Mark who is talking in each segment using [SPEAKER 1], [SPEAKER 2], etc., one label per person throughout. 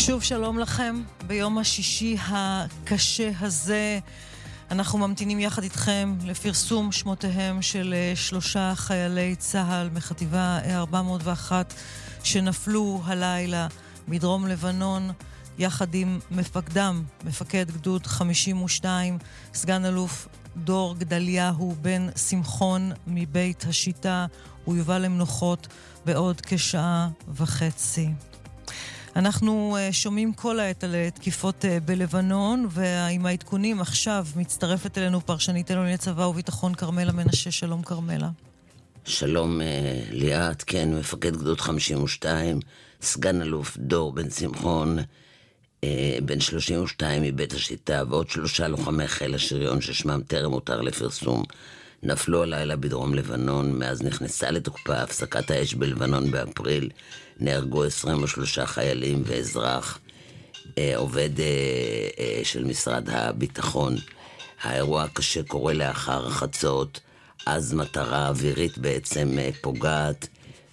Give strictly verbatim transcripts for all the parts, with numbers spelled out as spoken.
[SPEAKER 1] שוב שלום לכם, ביום השישי הקשה הזה אנחנו ממתינים יחד איתכם לפרסום שמותיהם של שלושה חיילי צה"ל מחטיבה ארבע מאות ואחת שנפלו הלילה בדרום לבנון יחד עם מפקדם, מפקד גדוד חמישים ושתיים, סגן אלוף דור גדליהו בן שמחון מבית השיטה. הוא יובא למנוחות בעוד כשעה וחצי. אנחנו שומעים כל העת על תקיפות בלבנון, ועם העדכונים עכשיו מצטרפת אלינו פרשנית אלוני צבא וביטחון קרמלה מנשה. שלום קרמלה.
[SPEAKER 2] שלום ליאת, כן, מפקד גדוד חמישים ושתיים, סגן אלוף דור בן שמחון, בן שלושים ושתיים מבית השיטה, ועוד שלושה לוחמי חיל השריון ששמם טרם הותר לפרסום, נפלו הלילה בדרום לבנון. מאז נכנסה לתוקפה הפסקת האש בלבנון באפריל, נהרגו עשרים ושלושה חיילים ואזרח, אה, עובד אה, אה, של משרד הביטחון. האירוע הקשה קורה לאחר חצות, אז מטרה אווירית בעצם אה, פוגעת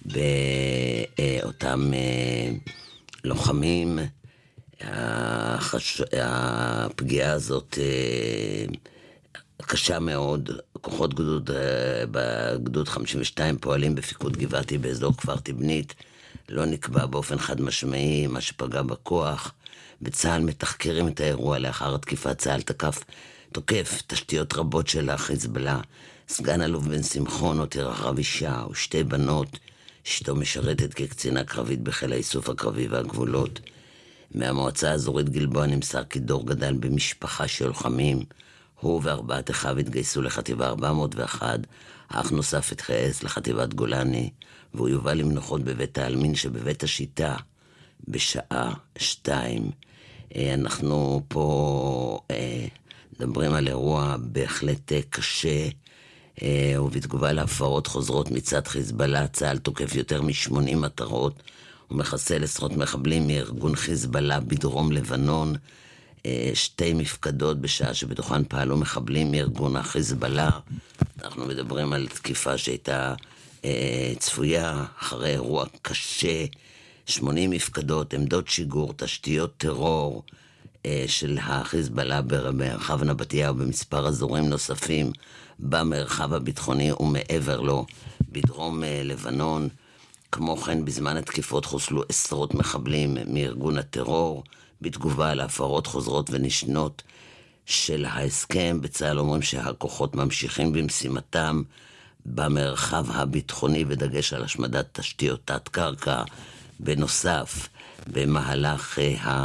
[SPEAKER 2] באותם אה, לוחמים. החש... הפגיעה הזאת אה, קשה מאוד. כוחות גדוד, בגדוד חמישים ושתיים פועלים בפיקוד גבעתי באזור כפר תבנית. לא נקבע באופן חד משמעי מה שפגע בכוח. בצה"ל מתחקרים את האירוע. לאחר התקיפה צה"ל תקף, תוקף תשתיות רבות של החיזבאללה. סגן אלוף בן שמחון הותיר אחריו אישה ושתי בנות. אשתו משרתת כקצינה קרבית בחיל האיסוף הקרבי והגבולות. מהמועצה האזורית גלבוע נמסר כי דור גדל במשפחה של לוחמים. הוא וארבעת אחיו התגייסו לחטיבה ארבע מאות ואחת, אח נוסף התגייס לחטיבת גולני, והוא יובא למנוחות בבית העלמין שבבית השיטה בשעה שתיים. אנחנו פה מדברים על אירוע בהחלט קשה, ובתגובה להפרות חוזרות מצד חיזבאללה, צה"ל תוקף יותר מ-שמונים מטרות, ומחסל עשרות מחבלים מארגון חיזבאללה בדרום לבנון, שתי מפקדות בשעה שבתוכן פעלו מחבלים מארגון החיזבאללה. אנחנו מדברים על תקיפה שהייתה אה, צפויה אחרי אירוע קשה. שמונים מפקדות, עמדות שיגור, תשתיות טרור אה, של החיזבאללה במרחב נבטיה ובמספר אזורים נוספים במרחב הביטחוני ומעבר לו בדרום אה, לבנון. כמו כן, בזמן התקיפות חוסלו עשרות מחבלים מארגון הטרור. בתגובה על הפרות חוזרות ונשנות של ההסכם, בצה"ל אומרים שהכוחות ממשיכים במשימתם במרחב הביטחוני, בדגש על השמדת תשתיות תת-קרקע. בנוסף, במהלך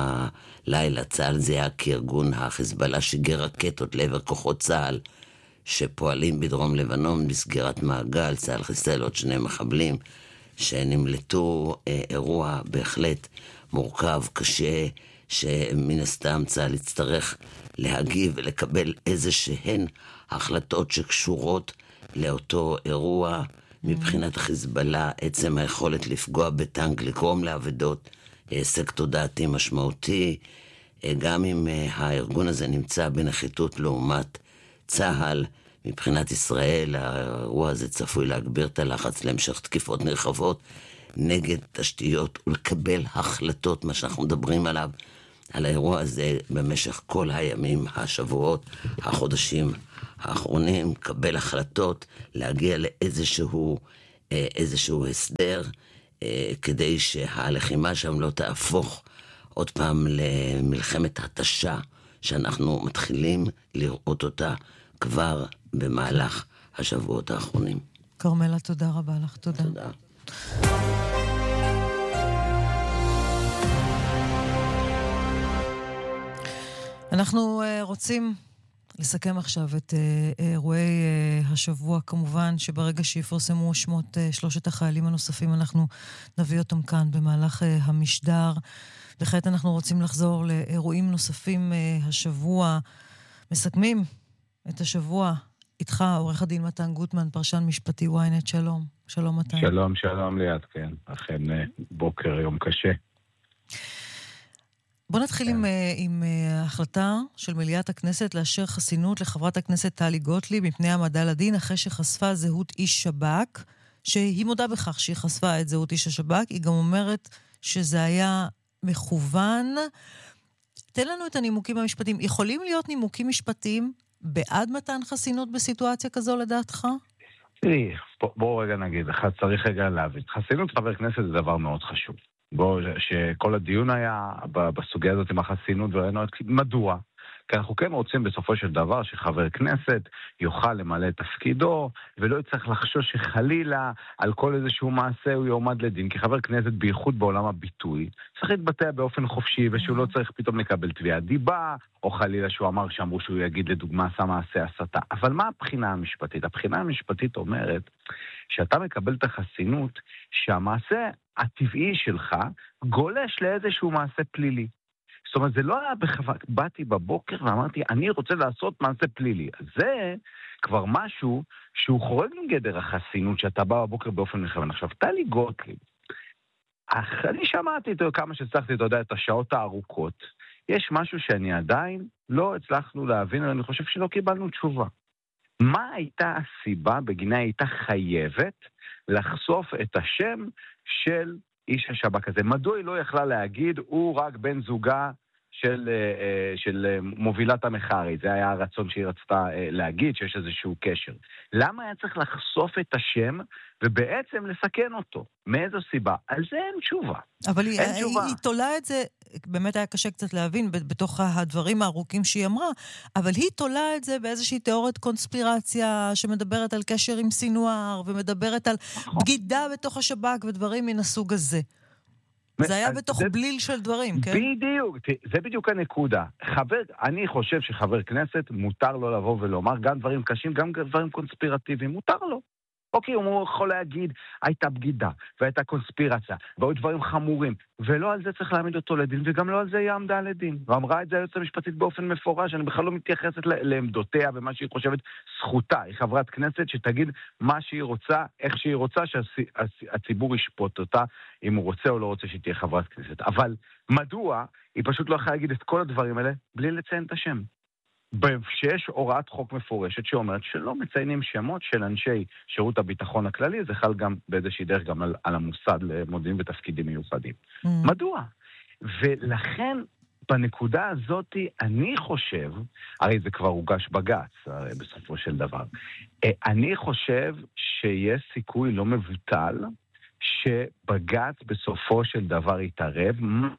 [SPEAKER 2] הלילה צה"ל זיהה כי ארגון החיזבאללה שיגר רקטות לעבר כוחות צה"ל שפועלים בדרום לבנון. בסגירת מעגל צה"ל חיסל עוד שני מחבלים שנמלטו. אירוע בהחלט מורכב, קשה, שמן הסתם צה"ל יצטרך להגיב ולקבל איזה שהן החלטות שקשורות לאותו אירוע. מבחינת החיזבאללה, עצם היכולת לפגוע בטנק, לקרום לעבדות, הישג תודעתי משמעותי. גם אם הארגון הזה נמצא בנחיתות לעומת צה"ל, מבחינת ישראל האירוע הזה צפוי להגביר את הלחץ להמשך תקיפות נרחבות נגד תשתיות ולקבל החלטות, מה שאנחנו מדברים עליו, על האירוע הזה במשך כל הימים, השבועות, החודשים האחרונים, קבל החלטות, להגיע לאיזשהו איזשהו הסדר, כדי שהלחימה שם לא תהפוך עוד פעם למלחמת התשה, שאנחנו מתחילים לראות אותה כבר במהלך השבועות האחרונים.
[SPEAKER 1] קרמלה, תודה רבה לך. תודה.
[SPEAKER 2] תודה.
[SPEAKER 1] אנחנו uh, רוצים לסכם עכשיו את uh, אירועי uh, השבוע, כמובן שברגע שיפרסמו שמות uh, שלושת החיילים הנוספים אנחנו נביא אותם כאן במהלך uh, המשדר. וכעת אנחנו רוצים לחזור לאירועים נוספים uh, השבוע. מסכמים את השבוע איתך, עורך הדין מתן גוטמן, פרשן משפטי וויינט. שלום. שלום מתן.
[SPEAKER 3] שלום, שלום ליאת, כן. אכן בוקר יום קשה.
[SPEAKER 1] בוא נתחיל עם, עם ההחלטה של מליאת הכנסת לאשר חסינות לחברת הכנסת טלי גוטליב מפני העמדה לדין אחרי שחשפה זהות איש שב"כ, שהיא מודה בכך שהיא חשפה את זהות איש השב"כ. היא גם אומרת שזה היה מכוון. תן לנו את הנימוקים המשפטיים. יכולים להיות נימוקים משפטיים בעד מתן חסינות בסיטואציה כזו לדעתך?
[SPEAKER 3] תראי, בואו רגע נגיד, צריך רגע להבין. חסינות חבר כנסת זה דבר מאוד חשוב. בואו, שכל הדיון היה בסוגיה הזאת עם החסינות, וראינו מדוע. כי אנחנו כן רוצים בסופו של דבר שחבר כנסת יוכל למלא את תפקידו, ולא יצטרך לחשוש שחלילה על כל איזשהו מעשה הוא יועמד לדין, כי חבר כנסת בייחוד בעולם הביטוי צריך להתבטא באופן חופשי, ושהוא לא צריך פתאום לקבל תביעת דיבה, או חלילה שהוא אמר שאמרו שהוא יגיד לדוגמה עשה מעשה הסתה. אבל מה הבחינה המשפטית? הבחינה המשפטית אומרת שאתה מקבל את החסינות שהמעשה הטבעי שלך גולש לאיזשהו מעשה פלילי. זאת אומרת, זה לא היה בחווה, באתי בבוקר ואמרתי, אני רוצה לעשות מעשה פלילי. אז זה כבר משהו שהוא חורג מגדר החסינות, שאתה בא בבוקר באופן מכוון. עכשיו, טלי גוטליב, אני שמעתי כמה שצריכתי, אתה יודע, את השעות הארוכות. יש משהו שאני עדיין לא הצלחנו להבין, ואני חושב שלא קיבלנו תשובה. מה הייתה הסיבה בגינה הייתה חייבת לחשוף את השם של איש השב"כ הזה? מדוע היא לא יכלה להגיד, הוא רק בן זוגה של, של מובילת המחאה? זה היה הרצון שהיא רצתה להגיד, שיש איזשהו קשר. למה היה צריך לחשוף את השם ובעצם לסכן אותו? מאיזו סיבה? על זה אין תשובה.
[SPEAKER 1] אבל היא,
[SPEAKER 3] אין תשובה.
[SPEAKER 1] היא, היא תולה את זה, באמת היה קשה קצת להבין בתוך הדברים הארוכים שהיא אמרה, אבל היא תולה את זה באיזושהי תיאוריית קונספירציה שמדברת על קשר עם סינואר, ומדברת על בגידה בתוך השב"כ ודברים מן הסוג הזה. זה היה בתוך זה, בליל של דברים, כן?
[SPEAKER 3] בדיוק, זה בדיוק הנקודה. חבר, אני חושב שחבר כנסת מותר לו לבוא ולומר גם דברים קשים, גם דברים קונספירטיביים, מותר לו. אוקיי, הוא יכול להגיד, הייתה בגידה, והייתה קונספירציה, והיו דברים חמורים, ולא על זה צריך להעמיד אותו לדין, וגם לא על זה היא עמדה לדין. ואמרה את זה היועצת המשפטית באופן מפורש, אני בכלל לא מתייחסת לעמדותיה ומה שהיא חושבת זכותה. היא חברת כנסת שתגיד מה שהיא רוצה, איך שהיא רוצה, שהציבור ישפוט אותה, אם הוא רוצה או לא רוצה שהיא תהיה חברת כנסת. אבל מדוע היא פשוט לא יכולה להגיד את כל הדברים האלה, בלי לציין את השם? שיש הוראת חוק מפורשת שאומרת שלא מציינים שמות של אנשי שירות הביטחון הכללי, זה חל גם באיזושהי דרך גם על, על המוסד למודיעין ותפקידים מיוחדים. Mm. מדוע? ולכן בנקודה הזאת אני חושב, הרי זה כבר הוגש בגץ הרי בסופו של דבר, אני חושב שיש סיכוי לא מבוטל שבגץ בסופו של דבר יתערב,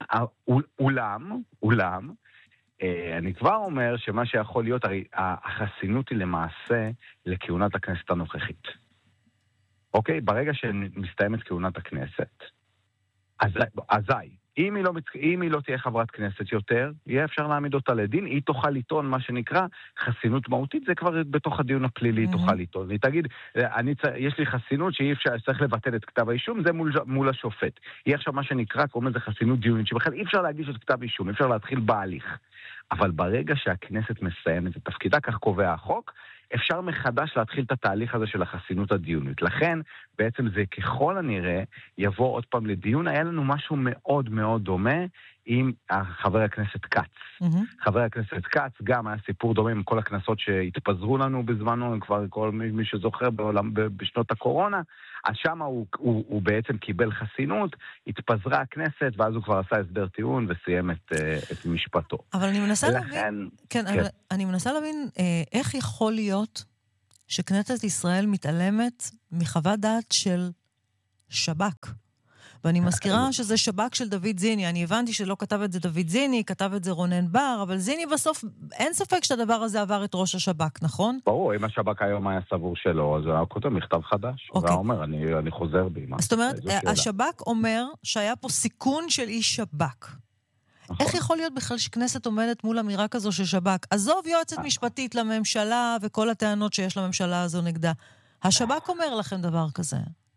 [SPEAKER 3] אולם, אולם, אני כבר אומר שמה שיכול להיות, הרי החסינות היא למעשה לכהונת הכנסת הנוכחית. אוקיי? ברגע שמסתיימת כהונת הכנסת, אז, אזי, אם היא, לא, אם היא לא תהיה חברת כנסת יותר, יהיה אפשר להעמיד אותה לדין, היא תוכל לטעון מה שנקרא חסינות מהותית, זה כבר בתוך הדיון הפלילי, היא תוכל לטעון. היא תגיד, אני, יש לי חסינות שאי אפשר, צריך לבטל את כתב האישום, זה מול, מול השופט. היא עכשיו מה שנקרא, קוראים לזה חסינות דיונית, שבכלל אי אפשר להגיש את כתב האישום, אי אפשר להתחיל בהליך. אבל ברגע שהכנסת מסיימת את תפקידה, כך קובע החוק, אפשר מחדש להתחיל את התהליך הזה של החסינות הדיונית. לכן, בעצם זה ככל הנראה יבוא עוד פעם לדיון. היה לנו משהו מאוד מאוד דומה עם חבר הכנסת קץ. Mm-hmm. חבר הכנסת קץ גם היה סיפור דומה עם כל הכנסות שהתפזרו לנו בזמנו, כבר כל מי, מי שזוכר בעולם, בשנות הקורונה, אז שם הוא, הוא, הוא בעצם קיבל חסינות, התפזרה הכנסת, ואז הוא כבר עשה הסדר טיעון וסיים את, את משפטו.
[SPEAKER 1] אבל אני מנסה
[SPEAKER 3] לכן,
[SPEAKER 1] להבין, כן,
[SPEAKER 3] כן.
[SPEAKER 1] אבל אני מנסה להבין איך יכול להיות שכנסת ישראל מתעלמת מחוות דעת של שב"כ. ואני מזכירה שזה שב"כ של דוד זיני. אני הבנתי שלא כתב את זה דוד זיני, כתב את זה רונן בר, אבל זיני בסוף, אין ספק שהדבר הזה עבר את ראש השב"כ, נכון?
[SPEAKER 3] ברור, אם השב"כ היום היה סבור שלו, אז הוא היה כותב מכתב חדש. הוא היה אומר, אני, אני חוזר בי.
[SPEAKER 1] זאת אומרת, השב"כ אומר שהיה פה סיכון של איש שב"כ. איך יכול להיות בכלל שכנסת עומדת מול אמירה כזו של שב"כ? עזוב יועצת משפטית לממשלה וכל הטענות שיש לממשלה הזו נגדה. השב"כ אומר לכם דבר כזה.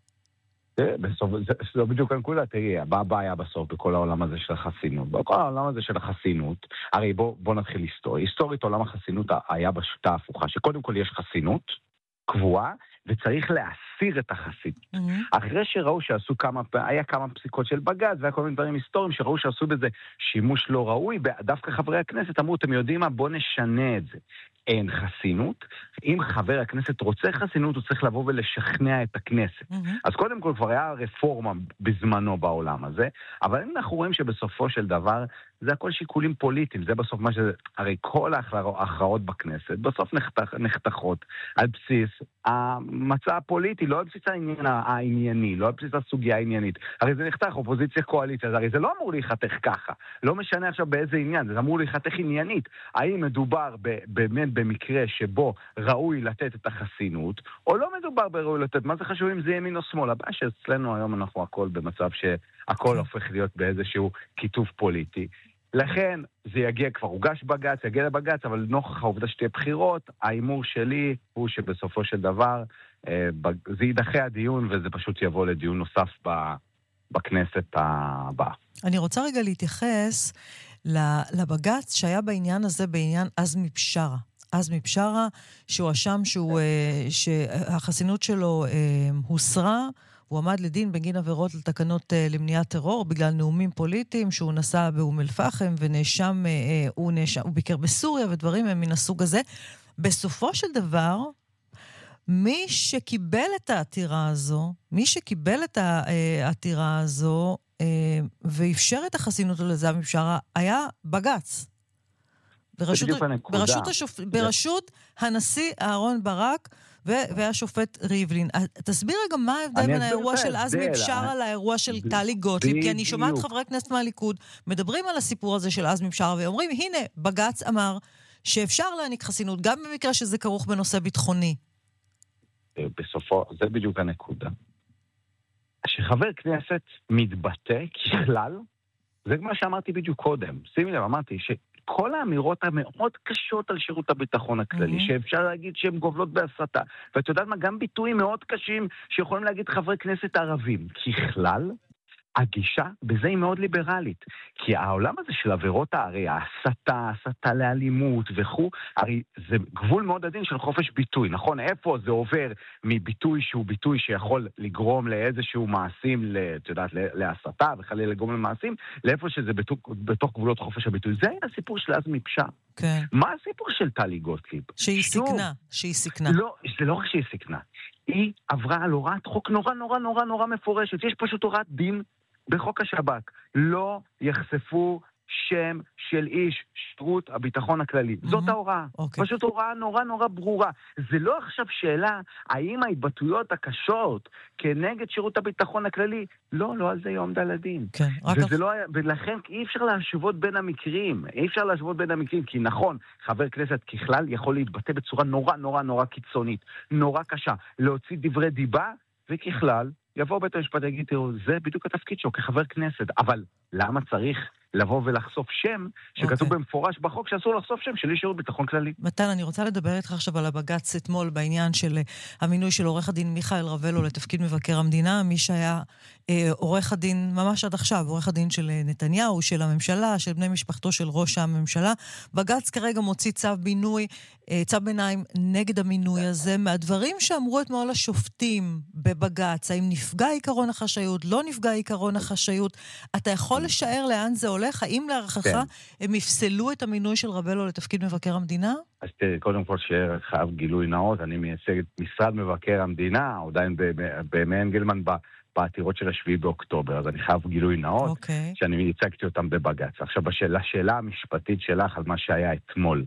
[SPEAKER 3] בסוף, זה, זה בדיוק הנקודה, תראי, מה הבעיה בסוף בכל העולם הזה של החסינות? בכל העולם הזה של החסינות, הרי בוא, בוא נתחיל היסטורי. היסטורית עולם החסינות היה בשיטה הפוכה, שקודם כל יש חסינות קבועה, וצריך להסיר את החסינות. Mm-hmm. אחרי שראו שעשו כמה, היה כמה פסיקות של בג"ץ, והיה כל מיני דברים היסטוריים, שראו שעשו בזה שימוש לא ראוי, דווקא חברי הכנסת אמרו, אתם יודעים מה, בוא נשנה את זה. אין חסינות. אם חבר הכנסת רוצה חסינות, הוא צריך לבוא ולשכנע את הכנסת. Mm-hmm. אז קודם כל כבר היה רפורמה בזמנו בעולם הזה, אבל אנחנו רואים שבסופו של דבר זה הכל שיקולים פוליטיים, זה בסוף מה שזה, הרי כל ההכרעות בכנסת בסוף נחתך, נחתכות על בסיס המצע הפוליטי, לא על בסיס העניין הענייני, לא על בסיס הסוגיה העניינית. הרי זה נחתך, אופוזיציה קואליציה, הרי זה לא אמור להיחתך ככה. לא משנה עכשיו באיזה עניין, זה אמור להיחתך עניינית. האם מדובר ב- באמת במקרה שבו ראוי לתת את החסינות, או לא מדובר בראוי לתת, מה זה חשוב אם זה ימין או שמאל? הבעיה שאצלנו היום אנחנו הכל במצב שהכל הופך להיות באיזשהו כיתוב פוליטי. לכן זה יגיע, כבר הוגש בגץ, יגיע לבגץ, אבל נוכח העובדה שתהיה בחירות, האימור שלי הוא שבסופו של דבר זה יידחה הדיון וזה פשוט יבוא לדיון נוסף בכנסת הבאה. אני
[SPEAKER 1] רוצה רגע להתייחס לבגץ שהיה בעניין הזה, בעניין עזמי בשארה. עזמי בשארה, שהוא אשם שהוא, שהחסינות שלו הוסרה, הוא עמד לדין בגין עבירות לתקנות למניעת טרור, בגלל נאומים פוליטיים, שהוא נסע באום אל-פחם, ונאשם, הוא נאשם, הוא ביקר בסוריה, ודברים מן הסוג הזה. בסופו של דבר, מי שקיבל את העתירה הזו, מי שקיבל את העתירה הזו, ואפשר את החסינות לעזמי בשארה, היה בגץ. ברשות, ברשות, השופ... ברשות הנשיא אהרון ברק והשופט ריבלין. תסביר רגע מה ההבדל בין האירוע של עזמי בשארה לאירוע של טלי גוטליב, כי אני שומעת חברי כנסת מהליכוד מדברים על הסיפור הזה של עזמי בשארה, ואומרים, הנה, בג"ץ אמר שאפשר להעניק חסינות, גם במקרה שזה כרוך בנושא ביטחוני.
[SPEAKER 3] בסופו, זה בדיוק הנקודה. שחבר כנסת מתבטא ככלל, זה מה שאמרתי בדיוק קודם. שימי לב, אמרתי ש... כל האמירות המאוד קשות על שירות הביטחון הכללי, mm-hmm. שאפשר להגיד שהן גובלות בהסתה. ואת יודעת מה? גם ביטויים מאוד קשים שיכולים להגיד חברי כנסת ערבים. ככלל, הגישה בזה היא מאוד ליברלית. כי העולם הזה של עבירות הרי, ההסתה, הסתה לאלימות וכו', הרי זה גבול מאוד עדין של חופש ביטוי, נכון? איפה זה עובר מביטוי שהוא ביטוי שיכול לגרום לאיזשהו מעשים, את יודעת, להסתה וחלילה לגרום למעשים, לאיפה שזה בתוך, בתוך גבולות חופש הביטוי. זה היה הסיפור של עזמי בשארה.
[SPEAKER 1] כן.
[SPEAKER 3] מה הסיפור של טלי גוטליב?
[SPEAKER 1] שהיא סיכנה, שהיא סיכנה.
[SPEAKER 3] לא, זה לא רק שהיא סיכנה. היא עברה על הוראת חוק נורא נורא נורא נורא מפורשת. יש פשוט הוראת דין בחוק השב"כ. לא יחשפו שם של איש שירות הביטחון הכללי. Mm-hmm. זאת ההוראה. Okay. פשוט הוראה נורא נורא ברורה. זה לא עכשיו שאלה האם ההתבטאויות הקשות כנגד שירות הביטחון הכללי, לא, לא על זה היא עומדה לדין.
[SPEAKER 1] כן, רק
[SPEAKER 3] וזה לא, ולכן אי אפשר להשוות בין המקרים. אי אפשר להשוות בין המקרים, כי נכון, חבר כנסת ככלל יכול להתבטא בצורה נורא נורא נורא קיצונית, נורא קשה, להוציא דברי דיבה, וככלל יבוא בית המשפט ויגיד, תראו, זה בדיוק התפקיד שלו כחבר כנסת. אבל למה צריך לבוא ולחשוף שם שכתוב okay. במפורש בחוק שאסור לחשוף שם של איש שירות ביטחון כללי?
[SPEAKER 1] מתן, אני רוצה לדבר איתך עכשיו על הבג"ץ אתמול בעניין של המינוי של עורך הדין מיכאל רבלו לתפקיד מבקר המדינה, מי שהיה אה, עורך הדין ממש עד עכשיו, עורך הדין של נתניהו, של הממשלה, של בני משפחתו של ראש הממשלה. בג"ץ כרגע מוציא צו בינוי, אה, צו ביניים נגד המינוי הזה, מהדברים שאמרו אתמול השופטים בבג"ץ, האם נפגע עיקרון החשאיות, לא נפגע עיקרון החשאיות, אתה יכול לשער לאן זה הולך? האם להערכתך הם יפסלו את המינוי של רבלו לתפקיד מבקר המדינה?
[SPEAKER 3] אז תראי, קודם כל שיהיה חייב גילוי נאות, אני מייצג את משרד מבקר המדינה, עדיין בימי אנגלמן בעתירות של השביעי באוקטובר, אז אני חייב גילוי נאות,
[SPEAKER 1] okay.
[SPEAKER 3] שאני ייצגתי אותם בבג"ץ. עכשיו, בשאלה, השאלה המשפטית שלך על מה שהיה אתמול,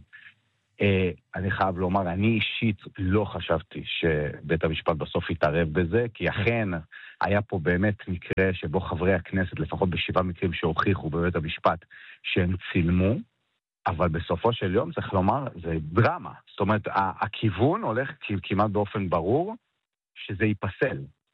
[SPEAKER 3] אה, אני חייב לומר, אני אישית לא חשבתי שבית המשפט בסוף יתערב בזה, כי אכן היה פה באמת מקרה שבו חברי הכנסת, לפחות בשבעה מקרים שהוכיחו בבית המשפט, שהם צילמו, אבל בסופו של יום צריך לומר, זה דרמה. זאת אומרת, הכיוון הולך כמעט באופן ברור שזה ייפסל.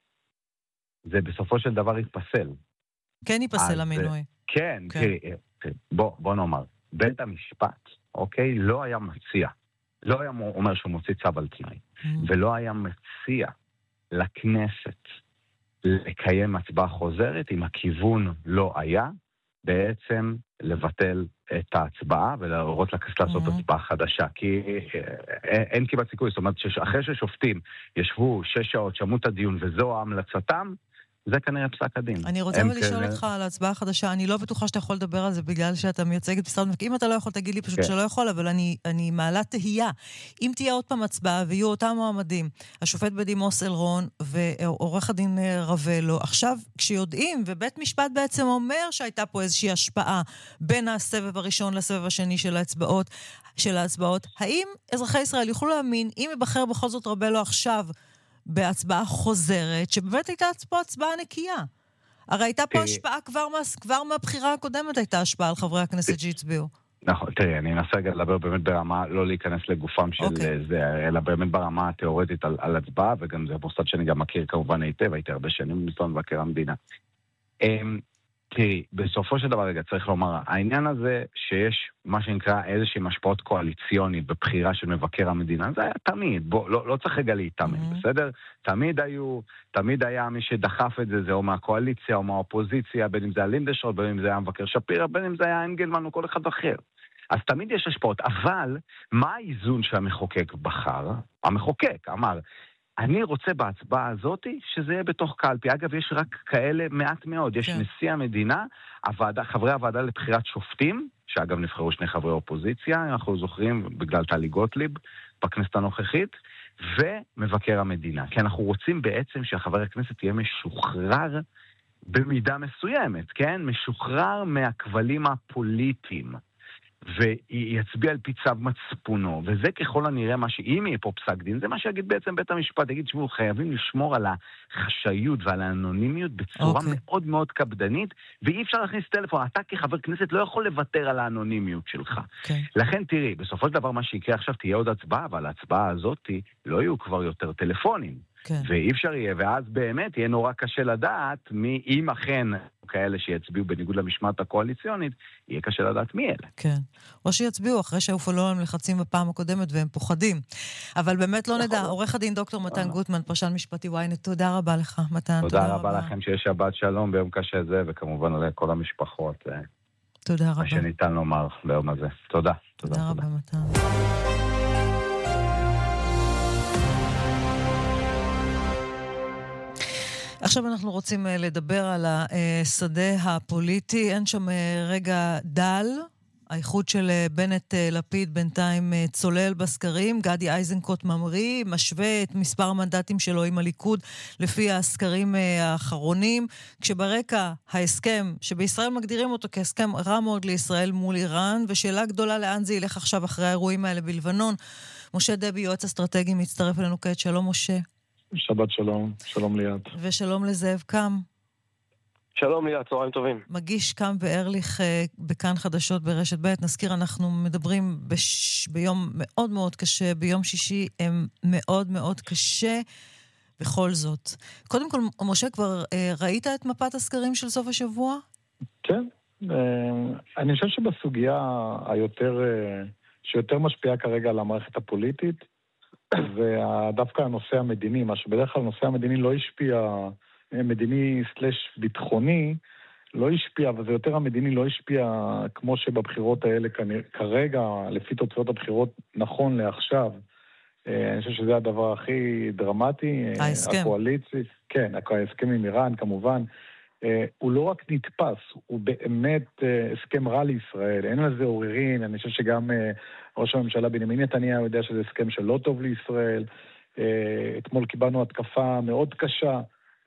[SPEAKER 3] זה בסופו של דבר ייפסל.
[SPEAKER 1] כן ייפסל המינוי.
[SPEAKER 3] כן, כן. תראי, בוא, בוא נאמר, בית המשפט, אוקיי, לא היה מציע, לא היה אומר שהוא מוציא צו על תנאי, mm. ולא היה מציע לכנסת לקיים הצבעה חוזרת, אם הכיוון לא היה, בעצם לבטל את ההצבעה ולהורות לכנסת לעשות mm-hmm. הצבעה חדשה, כי אין, אין כמעט סיכוי, זאת אומרת, אחרי ששופטים ישבו שש שעות, שמעו את הדיון וזו המלצתם, זה כנראה פסק הדין.
[SPEAKER 1] אני רוצה לשאול אותך על ההצבעה החדשה, אני לא בטוחה שאתה יכול לדבר על זה בגלל שאתה מייצג את משרד, אם אתה לא יכול תגיד לי פשוט שלא יכול, אבל אני, אני מעלה תהייה. אם תהיה עוד פעם הצבעה ויהיו אותם מועמדים, השופט בדימוס אלרון ועורך הדין רבלו, עכשיו כשיודעים, ובית משפט בעצם אומר שהייתה פה איזושהי השפעה בין הסבב הראשון לסבב השני של ההצבעות, של ההצבעות, האם אזרחי ישראל יוכלו להאמין, אם יבחר בכל זאת רבלו עכשיו בהצבעה חוזרת, שבאמת הייתה פה הצבעה נקייה. הרי הייתה פה השפעה כבר, מה, כבר מהבחירה הקודמת הייתה השפעה על חברי הכנסת שהצביעו.
[SPEAKER 3] נכון, תראי, אני אנסה לדבר באמת ברמה, לא להיכנס לגופם של okay. זה, אלא באמת ברמה התיאורטית על, על הצבעה, וגם זה מוסד שאני גם מכיר כמובן היטב, הייתי הרבה שנים במשרד מבקר המדינה. תראי, בסופו של דבר רגע צריך לומר, העניין הזה שיש מה שנקרא איזושהי משפעות קואליציונית בבחירה של מבקר המדינה, זה היה תמיד, בוא, לא, לא צריך רגע להתאמן, mm-hmm. בסדר? תמיד היו, תמיד היה מי שדחף את זה, זה או מהקואליציה או מהאופוזיציה, בין אם זה היה לינדשרוט, בין אם זה היה מבקר שפירא, בין אם זה היה אנגלמן או כל אחד אחר. אז תמיד יש השפעות, אבל מה האיזון שהמחוקק בחר? המחוקק אמר, אני רוצה בהצבעה הזאת שזה יהיה בתוך קלפי. אגב, יש רק כאלה מעט מאוד. יש כן. נשיא המדינה, הוועדה, חברי הוועדה לבחירת שופטים, שאגב נבחרו שני חברי אופוזיציה, אנחנו זוכרים בגלל טלי גוטליב בכנסת הנוכחית, ומבקר המדינה. כי אנחנו רוצים בעצם שהחבר הכנסת יהיה משוחרר במידה מסוימת, כן? משוחרר מהכבלים הפוליטיים. ויצביע על פי צו מצפונו, וזה ככל הנראה מה שאם יהיה פה פסק דין, זה מה שיגיד בעצם בית המשפט, יגיד שבו חייבים לשמור על החשאיות ועל האנונימיות בצורה okay. מאוד מאוד קפדנית, ואי אפשר להכניס טלפון, אתה כחבר כנסת לא יכול לוותר על האנונימיות שלך. Okay. לכן תראי, בסופו של דבר מה שיקרה עכשיו תהיה עוד הצבעה, אבל ההצבעה הזאת לא יהיו כבר יותר טלפונים. כן. ואי אפשר יהיה, ואז באמת יהיה נורא קשה לדעת מי, אם אכן כאלה שיצביעו בניגוד למשמעת הקואליציונית, יהיה קשה לדעת מי אלה.
[SPEAKER 1] כן. או שיצביעו אחרי שהופעלו להם לחצים בפעם הקודמת והם פוחדים. אבל באמת לא נדע. עורך הדין דוקטור מתן גוטמן, פרשן משפטי וויינט, תודה רבה לך, מתן.
[SPEAKER 3] תודה רבה לכם שיש שבת שלום ביום קשה זה, וכמובן לכל המשפחות.
[SPEAKER 1] תודה רבה.
[SPEAKER 3] מה שניתן לומר ביום הזה. תודה.
[SPEAKER 1] תודה רבה, מתן. עכשיו אנחנו רוצים לדבר על השדה הפוליטי. אין שם רגע דל. האיחוד של בנט לפיד בינתיים צולל בסקרים. גדי איזנקוט ממריא, משווה את מספר המנדטים שלו עם הליכוד לפי הסקרים האחרונים. כשברקע ההסכם, שבישראל מגדירים אותו כהסכם רע מאוד לישראל מול איראן, ושאלה גדולה לאן זה ילך עכשיו אחרי האירועים האלה בלבנון. משה דבי, יועץ אסטרטגי, מצטרף אלינו כעת. שלום משה.
[SPEAKER 4] שבת שלום, שלום ליאת.
[SPEAKER 1] ושלום לזאב קם.
[SPEAKER 5] שלום ליאת, צהריים טובים.
[SPEAKER 1] מגיש קם וארליך בכאן חדשות ברשת ב'. נזכיר, אנחנו מדברים בש... ביום מאוד מאוד קשה, ביום שישי הם מאוד מאוד קשה בכל זאת. קודם כל, משה, כבר ראית את מפת הסקרים של סוף השבוע?
[SPEAKER 4] כן. אני חושב שבסוגיה היותר, שיותר משפיעה כרגע על המערכת הפוליטית, ודווקא הנושא המדיני, מה שבדרך כלל הנושא המדיני לא השפיע, מדיני סלש ביטחוני, לא השפיע, וזה יותר המדיני לא השפיע כמו שבבחירות האלה כרגע, לפי תוצאות הבחירות נכון לעכשיו. אני חושב שזה הדבר הכי דרמטי.
[SPEAKER 1] ההסכם.
[SPEAKER 4] הקואליציה, כן, ההסכם עם איראן כמובן. הוא לא רק נתפס, הוא באמת הסכם רע לישראל, אין לזה עוררין, אני חושב שגם ראש הממשלה בנימין נתניהו יודע שזה הסכם שלא טוב לישראל. אתמול קיבלנו התקפה מאוד קשה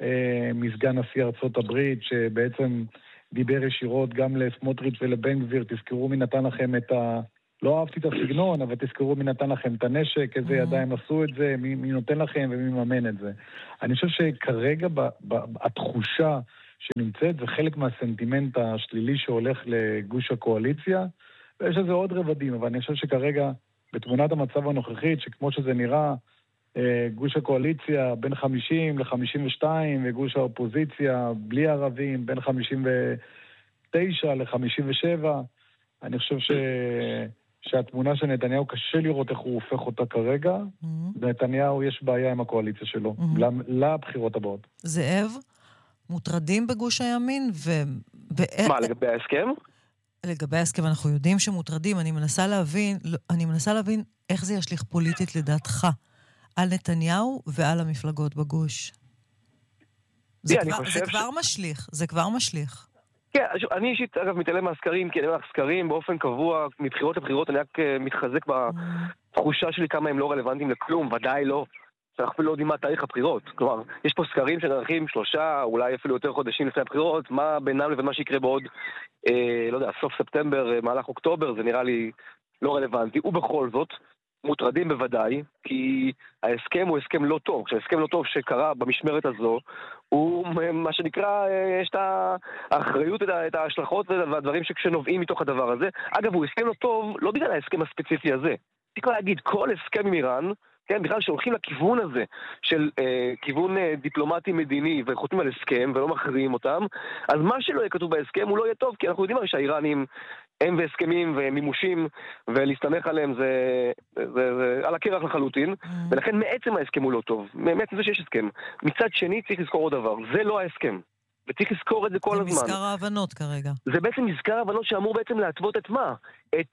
[SPEAKER 4] מסגן נשיא ארצות הברית, שבעצם דיבר ישירות גם לסמוטריץ' ולבן גביר, תזכרו מי נתן לכם את ה... לא אהבתי את הסגנון, אבל תזכרו מי נתן לכם את הנשק, איזה ידיים עשו את זה, מי, מי נותן לכם ומי מממן את זה. אני חושב שכרגע ב, ב, התחושה שנמצאת זה חלק מהסנטימנט השלילי שהולך לגוש הקואליציה, ויש לזה עוד רבדים, אבל אני חושב שכרגע בתמונת המצב הנוכחית, שכמו שזה נראה, גוש הקואליציה בין חמישים ל-חמישים ושתיים, וגוש האופוזיציה בלי ערבים בין חמישים ותשע ל-חמישים ושבע, אני חושב ש... שהתמונה של נתניהו קשה לראות איך הוא הופך אותה כרגע, mm-hmm. נתניהו יש בעיה עם הקואליציה שלו, mm-hmm. לבחירות הבאות.
[SPEAKER 1] זאב, מוטרדים בגוש הימין, ו...
[SPEAKER 5] מה, לגבי ההסכם?
[SPEAKER 1] לגבי ההסכם אנחנו יודעים שמוטרדים, אני מנסה להבין, אני מנסה להבין איך זה ישליך פוליטית לדעתך, על נתניהו ועל המפלגות בגוש. זה, כבר, זה כבר ש... משליך, זה כבר משליך.
[SPEAKER 5] כן, אני אישית, אגב, מתעלם מהסקרים, כי אני אומר, סקרים באופן קבוע, מבחירות לבחירות, אני רק מתחזק בתחושה שלי כמה הם לא רלוונטיים לכלום, ודאי לא. אנחנו אפילו לא יודעים מה תאריך הבחירות. כלומר, יש פה סקרים שנערכים שלושה, אולי אפילו יותר חודשים לפני הבחירות, מה בינם לבין מה שיקרה בעוד, אה, לא יודע, סוף ספטמבר, מהלך אוקטובר, זה נראה לי לא רלוונטי. ובכל זאת, מוטרדים בוודאי, כי ההסכם הוא הסכם לא טוב. כשההסכם לא טוב שקרה במשמרת הזו, הוא מה שנקרא, יש את האחריות, את ההשלכות והדברים שנובעים מתוך הדבר הזה. אגב, הוא הסכם לא טוב, לא בגלל ההסכם הספציפי הזה. צריך להגיד, כל הסכם עם איראן, כן, בכלל שהולכים לכיוון הזה של אה, כיוון אה, דיפלומטי מדיני וחותמים על הסכם ולא מכריעים אותם, אז מה שלא יהיה כתוב בהסכם הוא לא יהיה טוב, כי אנחנו יודעים שהאיראנים הם והסכמים ומימושים ולהסתמך עליהם זה, זה, זה, זה על הקרח לחלוטין, mm. ולכן מעצם ההסכם הוא לא טוב, מעצם זה שיש הסכם. מצד שני צריך לזכור עוד דבר, זה לא ההסכם. וצריך לזכור את זה כל
[SPEAKER 1] זה
[SPEAKER 5] הזמן.
[SPEAKER 1] זה מזכר ההבנות כרגע.
[SPEAKER 5] זה בעצם מזכר ההבנות שאמור בעצם להתוות את מה? את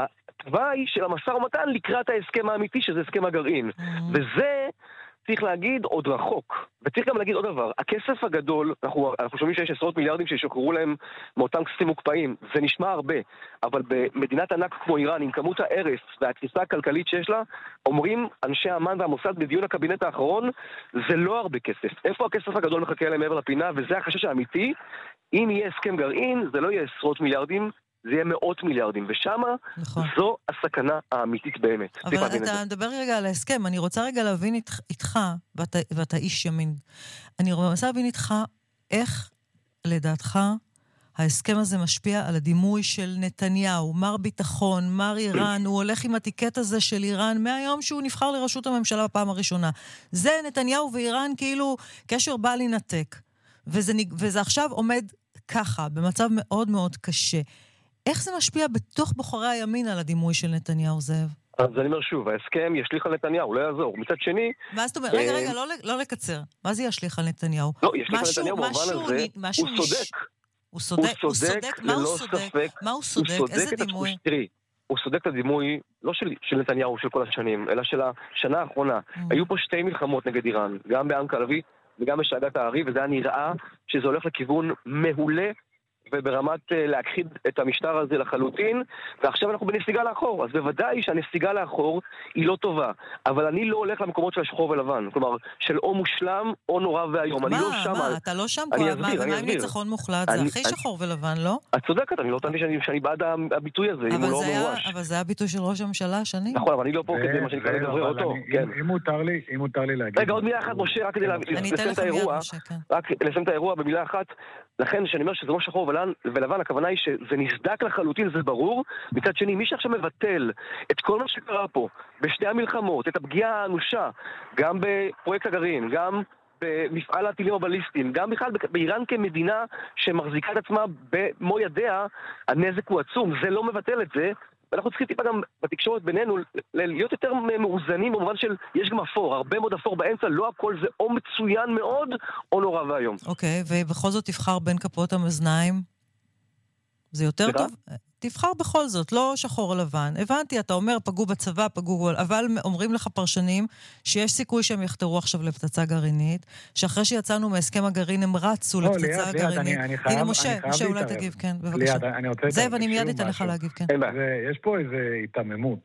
[SPEAKER 5] התוואי של המשא ומתן לקראת ההסכם האמיתי, שזה הסכם הגרעין. Mm-hmm. וזה, צריך להגיד, עוד רחוק. וצריך גם להגיד עוד דבר, הכסף הגדול, אנחנו, אנחנו שומעים שיש עשרות מיליארדים שישוחררו להם מאותם כספים מוקפאים, זה נשמע הרבה, אבל במדינת ענק כמו איראן, עם כמות הערס והתפיסה הכלכלית שיש לה, אומרים אנשי אמ"ן והמוסד בדיון הקבינט האחרון, זה לא הרבה כסף. איפה הכסף הגדול מחכה להם מעבר לפינה, וזה החשש האמיתי. אם יהיה הסכם גרעין, זה לא יהיה עשרות מיליארדים, זה יהיה מאות מיליארדים, ושמה נכון. זו הסכנה האמיתית באמת.
[SPEAKER 1] אבל אתה מדבר רגע על ההסכם, אני רוצה רגע להבין איתך, ואתה, ואתה איש ימין, אני רוצה להבין איתך איך לדעתך ההסכם הזה משפיע על הדימוי של נתניהו, מר ביטחון, מר איראן, הוא הולך עם הטיקט הזה של איראן מהיום שהוא נבחר לראשות הממשלה בפעם הראשונה. זה נתניהו ואיראן כאילו קשר בא לנתק, וזה, וזה עכשיו עומד ככה, במצב מאוד מאוד קשה. איך זה משפיע בתוך בוחרי הימין על הדימוי של נתניהו, זאב?
[SPEAKER 5] אז אני אומר שוב, ההסכם ישליך על נתניהו, לא יעזור. מצד שני...
[SPEAKER 1] מה זאת אומרת? רגע, רגע, לא לקצר. מה זה ישליך על נתניהו?
[SPEAKER 5] לא, ישליך על נתניהו במובן הזה, הוא צודק.
[SPEAKER 1] הוא צודק, הוא צודק, מה הוא צודק? מה הוא צודק? איזה דימוי?
[SPEAKER 5] תראי, הוא צודק את הדימוי, לא של נתניהו של כל השנים, אלא של השנה האחרונה. היו פה שתי מלחמות נגד איראן, גם בעמק הלוי וגם בשאגת הארי, וזה היה נראה שזה הולך לכיוון מעולה, וברמת להכחיד את המשטר הזה לחלוטין, ועכשיו אנחנו בנסיגה לאחור. אז בוודאי שהנסיגה לאחור היא לא טובה, אבל אני לא הולך למקומות של השחור ולבן, כלומר, של או מושלם או נורא והיום. אני לא שם.
[SPEAKER 1] מה, אתה לא שם כבר? מה, ומה עם ניצחון מוחלט? זה הכי שחור ולבן, לא?
[SPEAKER 5] את צודקת, אני לא טענתי שאני בעד הביטוי הזה, אם הוא לא מרואש.
[SPEAKER 1] אבל זה הביטוי של ראש הממשלה, שנים.
[SPEAKER 5] נכון, אבל אני לא פה כדי מה שנקרא לדבר אותו.
[SPEAKER 4] אם מותר לי להגיד.
[SPEAKER 5] רגע, עוד מילה אחת, משה, רק כדי לסיים את האירוע. רק לסיים את האירוע במילה אחת. לכן שאני אומר שזה לא שחור ולבן, הכוונה היא שזה נסדק לחלוטין, זה ברור. מצד שני, מי שעכשיו מבטל את כל מה שקרה פה, בשתי המלחמות, את הפגיעה האנושה, גם בפרויקט הגרעין, גם במפעל הטילים הבליסטיים, גם בכלל באיראן כמדינה שמחזיקה את עצמה במו ידיה, הנזק הוא עצום, זה לא מבטל את זה. ואנחנו צריכים טיפה גם בתקשורת בינינו להיות יותר מאוזנים במובן של יש גם אפור, הרבה מאוד אפור באמצע, לא הכל זה או מצוין מאוד או נורא והיום.
[SPEAKER 1] אוקיי, ובכל זאת תבחר בין כפות המאזניים? זה יותר טוב? תבחר בכל זאת, לא שחור לבן. הבנתי, אתה אומר פגעו בצבא, פגעו, אבל אומרים לך פרשנים שיש סיכוי שהם יחתרו עכשיו לפצצה גרעינית, שאחרי שיצאנו מהסכם הגרעין הם רצו לפצצה הגרעינית. הנה משה, משה אולי תגיב, כן, בבקשה. זאב, אני מיד אתן לך להגיב, כן.
[SPEAKER 4] יש פה איזו היתממות.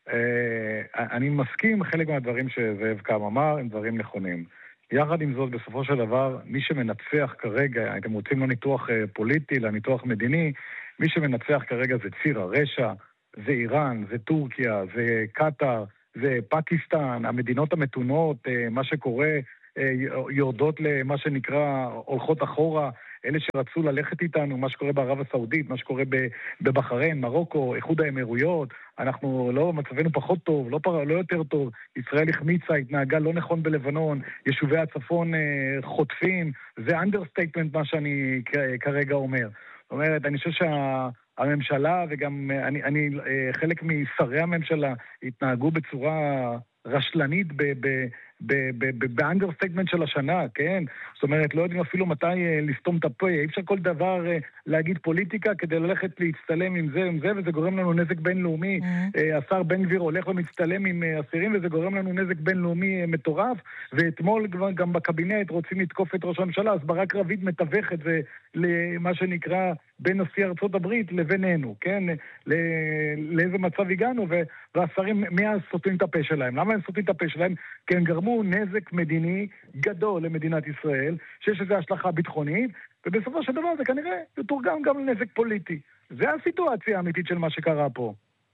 [SPEAKER 4] אני מסכים חלק מהדברים שזאב קם אמר, הם דברים נכונים. יחד עם זאת, בסופו של דבר, מי שמנצח כרגע, אתם רוצים לא ניתוח פוליטי, אלא ניתוח מדיני, מי שמנצח כרגע זה ציר הרשע, זה איראן, זה טורקיה, זה קטר, זה פקיסטן, המדינות המתונות, מה שקורה, יורדות למה שנקרא הולכות אחורה, אלה שרצו ללכת איתנו, מה שקורה בערב הסעודית, מה שקורה בבחריין, מרוקו, איחוד האמירויות, אנחנו לא, מצבנו פחות טוב, לא, לא יותר טוב, ישראל החמיצה, התנהגה לא נכון בלבנון, יישובי הצפון חוטפים, זה אנדרסטייטמנט מה שאני כרגע אומר. זאת אומרת, אני חושב שהממשלה וגם אני, אני, חלק משרי הממשלה התנהגו בצורה רשלנית ב, ב, באנדרסטגמנט של השנה, כן? זאת אומרת, לא יודעים אפילו מתי לסתום את הפה, אי אפשר כל דבר להגיד פוליטיקה כדי ללכת להצטלם עם זה עם זה, וזה גורם לנו נזק בינלאומי. השר בן גביר הולך ומצטלם עם אסירים, וזה גורם לנו נזק בינלאומי מטורף, ואתמול גם בקבינט רוצים לתקוף את ראש הממשלה, אז ברק רביד מתווכת למה שנקרא בין נשיא ארצות הברית לבינינו, כן? לאיזה מצב הגענו, והשרים מאז סותרים את הפה שלהם. למה הם סותרים את הפה שלהם? כי הם גרמו נזק מדיני גדול למדינת ישראל, שיש איזו השלכה ביטחונית, ובסופו של דבר זה כנראה יתורגם גם לנזק פוליטי. זה הסיטואציה האמיתית של מה שקרה פה.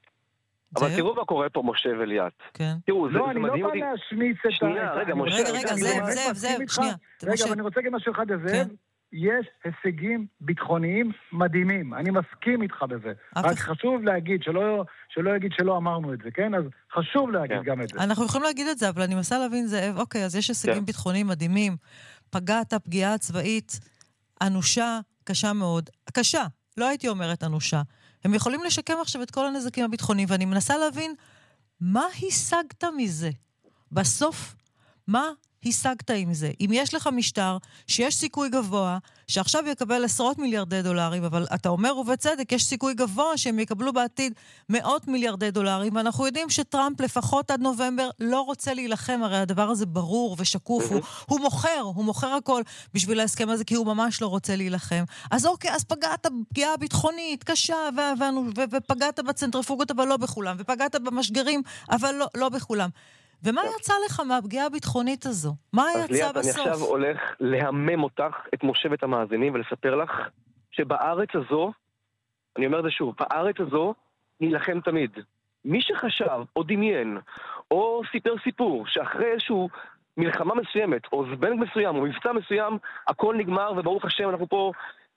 [SPEAKER 5] אבל תראו מה קורה פה, משה וליאת.
[SPEAKER 1] כן.
[SPEAKER 5] תראו, זה מדהים אותי.
[SPEAKER 4] לא, אני לא בא להשמיץ את ה...
[SPEAKER 5] שנייה, רגע, משה.
[SPEAKER 1] רגע, רגע, זאב, זאב, זאב, שנייה.
[SPEAKER 4] רגע, אבל אני רוצה להגיד משהו אחד לזאב. יש הישגים ביטחוניים מדהימים. אני מסכים איתך בזה. רק חשוב להגיד, שלא יגיד שלא אמרנו את זה, כן? אז חשוב להגיד גם את זה.
[SPEAKER 1] אנחנו יכולים להגיד את זה, אבל אני מנסה להבין, זאב, אוקיי, אז יש הישגים ביטחוניים מדהימים. פגעת פגיעה צבאית אנושה, קשה מאוד. קשה, לא הייתי אומרת אנושה. הם יכולים לשקם עכשיו את כל הנזקים הביטחוניים, ואני מנסה להבין, מה השגת מזה? בסוף, מה השגת עם זה? אם יש לך משטר שיש סיכוי גבוה, שעכשיו יקבל עשרות מיליארדי דולרים, אבל אתה אומר ובצדק, יש סיכוי גבוה שהם יקבלו בעתיד מאות מיליארדי דולרים, ואנחנו יודעים שטראמפ לפחות עד נובמבר לא רוצה להילחם, הרי הדבר הזה ברור ושקוף, הוא, הוא מוכר, הוא מוכר הכל בשביל ההסכם הזה, כי הוא ממש לא רוצה להילחם. אז אוקיי, אז פגעת פגיעה ביטחונית קשה, ו- ו- ו- ופגעת בצנטריפוגות, אבל לא בכולם, ופגעת במשגרים, אבל לא, לא בכולם. ומה יצא לך מהפגיעה הביטחונית הזו? מה יצא בסוף?
[SPEAKER 5] אני עכשיו הולך להמם אותך, את מושבת המאזינים, ולספר לך שבארץ הזו, אני אומר את זה שוב, בארץ הזו נילחם תמיד. מי שחשב, או דמיין, או סיפר סיפור, שאחרי איזשהו מלחמה מסוימת, או זבנג מסוים, או מבצע מסוים, הכל נגמר, וברוך השם אנחנו פה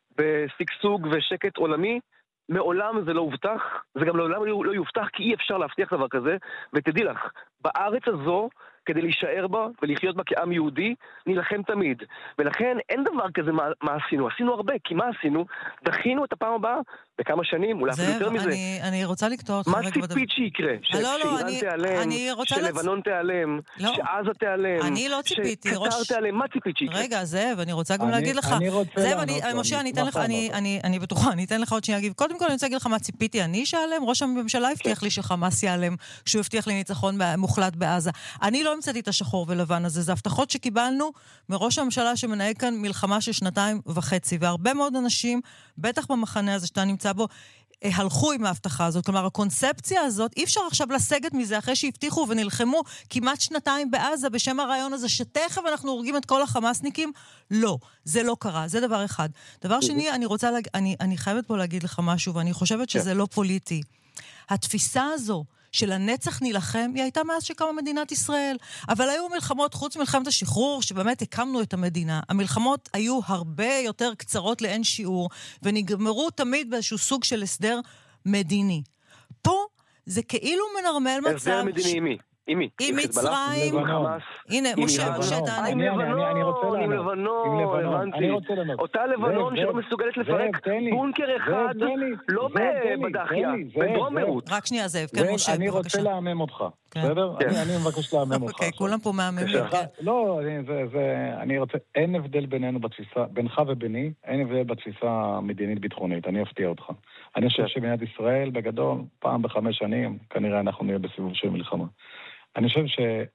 [SPEAKER 5] בסגסוג ושקט עולמי, מעולם זה לא הובטח, זה גם לעולם לא יובטח, כי אי אפשר להבטיח דבר כזה, ותדעי לך, בארץ הזו, כדי להישאר בה ולחיות בה כעם יהודי, נילחם תמיד. ולכן אין דבר כזה מה, מה עשינו. עשינו הרבה, כי מה עשינו? דחינו את הפעם הבאה בכמה שנים, אולי אפילו יותר מזה.
[SPEAKER 1] אני, אני רוצה לקטוע אותך.
[SPEAKER 5] מה ציפית שיקרה? ש-
[SPEAKER 1] לא, לא,
[SPEAKER 5] שאיראן
[SPEAKER 1] אני,
[SPEAKER 5] תיעלם,
[SPEAKER 1] אני
[SPEAKER 5] שלבנון לצ... תיעלם, לא. שעזה תיעלם,
[SPEAKER 1] אני לא ציפיתי,
[SPEAKER 5] שקטר
[SPEAKER 1] ראש...
[SPEAKER 5] תיעלם, מה ציפית שיקרה?
[SPEAKER 1] רגע, זאב, אני רוצה גם
[SPEAKER 4] אני,
[SPEAKER 1] להגיד לך.
[SPEAKER 4] אני רוצה
[SPEAKER 1] זאב,
[SPEAKER 4] לענות
[SPEAKER 1] אני,
[SPEAKER 4] לו,
[SPEAKER 1] משה,
[SPEAKER 4] אני,
[SPEAKER 1] אני אתן לך, אני, אני, אני בטוחה, אני אתן לך עוד שנייה להגיב. קודם כל, אני רוצה להגיד לך מה ציפיתי, אני שאלם, ראש הממשלה הבטיח לי שחמאס יעלם, כשהוא הבטיח לי ניצחון מוחלט בעזה. אני לא המצאתי את השחור ולבן הזה, זה הבטחות שקיבלנו מראש הממשלה שמנהל כאן מלחמה של שנתיים וחצי, והרבה מאוד אנשים, בטח במחנה הזה שאתה נמצא בו, הלכו עם ההבטחה הזאת. כלומר, הקונספציה הזאת, אי אפשר עכשיו לסגת מזה אחרי שהבטיחו ונלחמו כמעט שנתיים בעזה בשם הרעיון הזה, שתכף אנחנו הורגים את כל החמאסניקים. לא, זה לא קרה, זה דבר אחד. דבר שני, אני רוצה, להג... אני, אני חייבת פה להגיד לך משהו, ואני חושבת שזה לא פוליטי. התפיסה הזו, של הנצח נילחם, היא הייתה מאז שקמה מדינת ישראל. אבל היו מלחמות, חוץ מלחמת השחרור, שבאמת הקמנו את המדינה. המלחמות היו הרבה יותר קצרות לאין שיעור, ונגמרו תמיד באיזשהו סוג של הסדר מדיני. פה זה כאילו מנרמל מצב...
[SPEAKER 5] הסדר מדיני עם מי? עם מי?
[SPEAKER 1] עם מצרים. הנה, משה, משה, תענה.
[SPEAKER 5] עם לבנון, עם לבנון, הבנתי. אותה לבנון שלא מסוגלת לפרק בונקר אחד, לא בדחיה, בדרום ביירות.
[SPEAKER 1] רק שנייה, זאב, כן, משה, בבקשה.
[SPEAKER 4] אני רוצה להמם אותך, בסדר? אני מבקש להמם אותך.
[SPEAKER 1] אוקיי, כולם פה מהממים.
[SPEAKER 4] לא, אני רוצה, אין הבדל בינינו בתפיסה, בינך וביני, אין הבדל בתפיסה המדינית-ביטחונית, אני אפתיע אותך. אני חושב שמדינת ישראל, בגדול, פעם בחמש שנים, כנראה אנחנו נהיה בסיבוב של מלחמה. אני חושב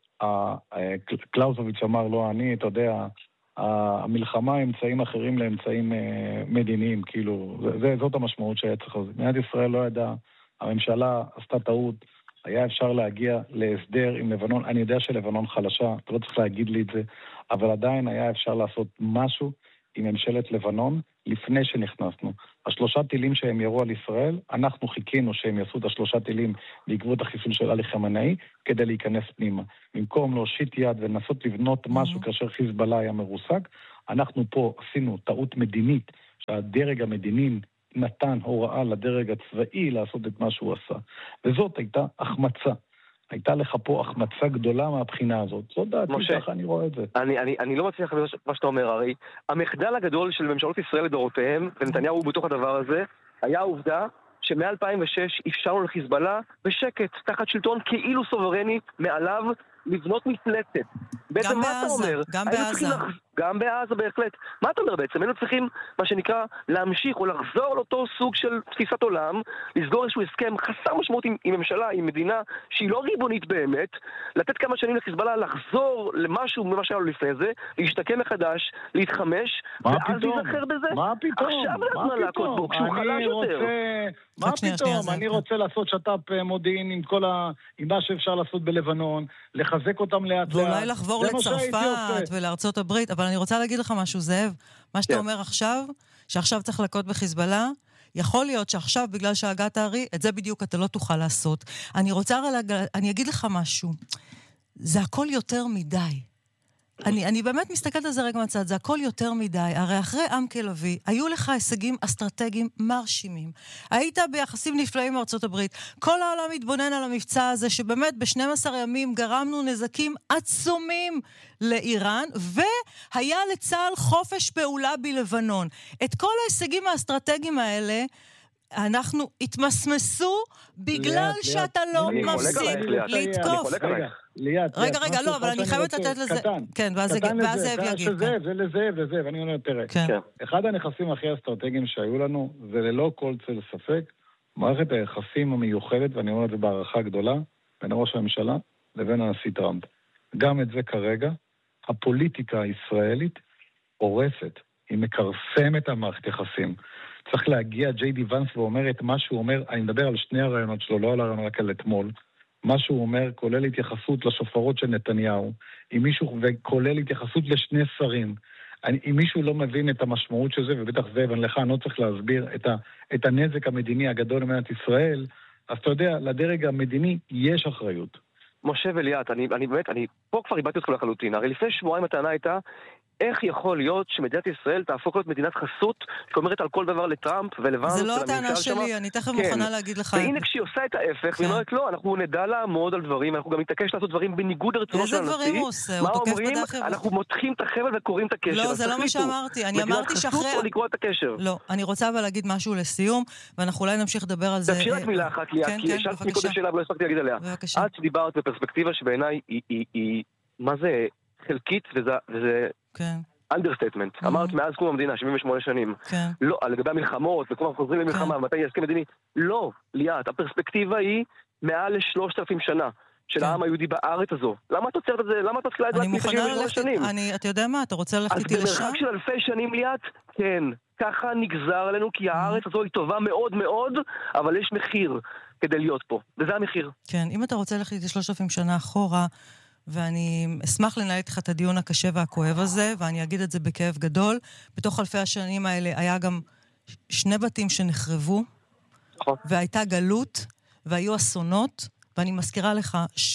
[SPEAKER 4] שקלאוזוביץ' אמר, לא אני, אתה יודע, המלחמה אמצעים אחרים לאמצעים מדיניים, כאילו, זאת המשמעות שהיה צריך לזה. מדינת ישראל לא ידעה, הממשלה עשתה טעות, היה אפשר להגיע להסדר עם לבנון, אני יודע שלבנון חלשה, אתה לא צריך להגיד לי את זה, אבל עדיין היה אפשר לעשות משהו עם ממשלת לבנון לפני שנכנסנו. השלושה טילים שהם ירו על ישראל, אנחנו חיכינו שהם יעשו את השלושה טילים בעקבות החיסול של עלי חמנאי, כדי להיכנס פנימה. במקום להושיט יד ולנסות לבנות משהו כאשר חיזבאללה היה מרוסק, אנחנו פה עשינו טעות מדינית, שהדרג המדיני נתן הוראה לדרג הצבאי לעשות את מה שהוא עשה. וזאת הייתה החמצה. הייתה לך פה החמצה גדולה מהבחינה הזאת. זאת דעתי, ככה אני רואה את זה.
[SPEAKER 5] אני, אני, אני לא מצליח להבין מה שאתה אומר, הרי. המחדל הגדול של ממשלות ישראל לדורותיהם, ונתניהו בתוך הדבר הזה, היה העובדה שמ-אלפיים ושש אפשרנו לחיזבאללה בשקט, תחת שלטון כאילו סוברני מעליו, לבנות מפלצת. בעצם מה אתה אומר?
[SPEAKER 1] גם בעזה.
[SPEAKER 5] גם בעזה בהחלט. מה אתה אומר בעצם? היינו צריכים, מה שנקרא, להמשיך או לחזור לאותו סוג של תפיסת עולם, לסגור איזשהו הסכם חסר משמעות עם, עם ממשלה, עם מדינה שהיא לא ריבונית באמת, לתת כמה שנים לחיזבאללה לחזור למשהו ממה שהיה לו לפני זה, להשתקם מחדש, להתחמש, ואז להיזכר בזה.
[SPEAKER 4] מה פתאום?
[SPEAKER 5] עכשיו אנחנו להכות בו, כשהוא חלש יותר.
[SPEAKER 4] מה פתאום? אני רוצה לעשות שטאפ מודיעין עם כל ה... עם מה שאפשר לעשות בלבנון, לחזק אותם לאט לאט.
[SPEAKER 1] ואולי לחבור לצרפת ולארצות הברית, אבל אני רוצה להגיד לך משהו, זאב, מה שאתה אומר עכשיו, שעכשיו צריך להכות בחיזבאללה, יכול להיות שעכשיו, בגלל שהגעת הארי, את זה בדיוק אתה לא תוכל לעשות. אני רוצה, אני אגיד לך משהו, זה הכל יותר מדי. אני, אני באמת מסתכלת על זה רגע מצד, זה הכל יותר מדי. הרי אחרי עם כלבי, היו לך הישגים אסטרטגיים מרשימים. היית ביחסים נפלאים מארצות הברית. כל העולם מתבונן על המבצע הזה, שבאמת ב-שנים עשר ימים גרמנו נזקים עצומים לאיראן, והיה לצה"ל חופש פעולה בלבנון. את כל ההישגים האסטרטגיים האלה, אנחנו התמסמסו בגלל שאתה לא מפסיק לתקוף. רגע, רגע, לא, אבל אני חייבת לתת לזה... כן, ואז זאב יגיד.
[SPEAKER 4] זה לזאב, לזאב, אני אומר, תראה. אחד הנכסים הכי אסטרטגיים שהיו לנו, זה ללא כל צל ספק, מערכת היחסים המיוחדת, ואני אומר את זה בערכה גדולה, בין ראש הממשלה לבין הנשיא טראמפ. גם את זה כרגע, הפוליטיקה הישראלית הורסת, היא מקרסמת המערכת יחסים. צריך להגיע ג'יי די ונס ואומר את מה שהוא אומר, אני מדבר על שני הרעיונות שלו, לא על הרעיון רק על אתמול, מה שהוא אומר כולל התייחסות לשופרות של נתניהו, עם מישהו, וכולל התייחסות לשני שרים. אני, אם מישהו לא מבין את המשמעות של זה, ובטח זה, ולך אני לא צריך להסביר את, ה, את הנזק המדיני הגדול למדינת ישראל, אז אתה יודע, לדרג המדיני יש אחריות.
[SPEAKER 5] משה וליאת, אני, אני באמת, אני פה כבר איבדתי אותך לחלוטין. הרי לפני שבועיים הטענה הייתה, איך יכול להיות שמדינת ישראל תהפוך להיות מדינת חסות שאומרת על כל דבר לטראמפ ולוונס?
[SPEAKER 1] זה לא הטענה שלי, אני תכף מוכנה להגיד לך.
[SPEAKER 5] והנה כשהיא עושה את ההפך, והיא אומרת לא, אנחנו נדע לעמוד על דברים, אנחנו גם נתעקש לעשות דברים בניגוד לרצונו של הנשיא.
[SPEAKER 1] איזה דברים הוא עושה? הוא תוקף בדרך כלל.
[SPEAKER 5] אנחנו מותחים את החבל וקוראים את הקשר.
[SPEAKER 1] לא, זה לא מה שאמרתי. אני אמרתי שאחרי...
[SPEAKER 5] או לקרוא את הקשר.
[SPEAKER 1] לא, אני רוצה אבל להגיד משהו לסיום, ואנחנו אולי נמשיך לדבר על זה.
[SPEAKER 5] תקשיב רק מילה אחת, ליאת, כי ישבתי מקודם שאלה ולא הספקתי להגיד עליה. את דיברת בפרספקטיבה שבעיניי היא, מה זה, חלקית, וזה understatement. אמרת מאז קום המדינה, שבעים ושמונה שנים. לא, לגבי המלחמות, וכמו אנחנו חוזרים למלחמה, מתי יהיה הסכם מדיני? לא, ליאת, הפרספקטיבה היא מעל לשלושת אלפים שנה. של העם היהודי בארץ הזו. למה את עוצרת את זה? למה את מתחילה את זה?
[SPEAKER 1] אני מוכנה ללכת, אתה יודע מה, אתה רוצה ללכת איתי לשם?
[SPEAKER 5] אז במרחק של אלפי שנים ליאת, כן, ככה נגזר עלינו, כי הארץ הזו היא טובה מאוד מאוד, אבל יש מחיר כדי להיות פה, וזה המחיר.
[SPEAKER 1] כן, אם אתה רוצה ללכת איתי שלושת אלפים שנה אחורה, ואני אשמח לנהל איתך את הדיון הקשה והכואב הזה, ואני אגיד את זה בכאב גדול, בתוך אלפי השנים האלה היה גם שני בתים שנחרבו, והייתה גלות, והיו אסונות, ואני מזכירה לך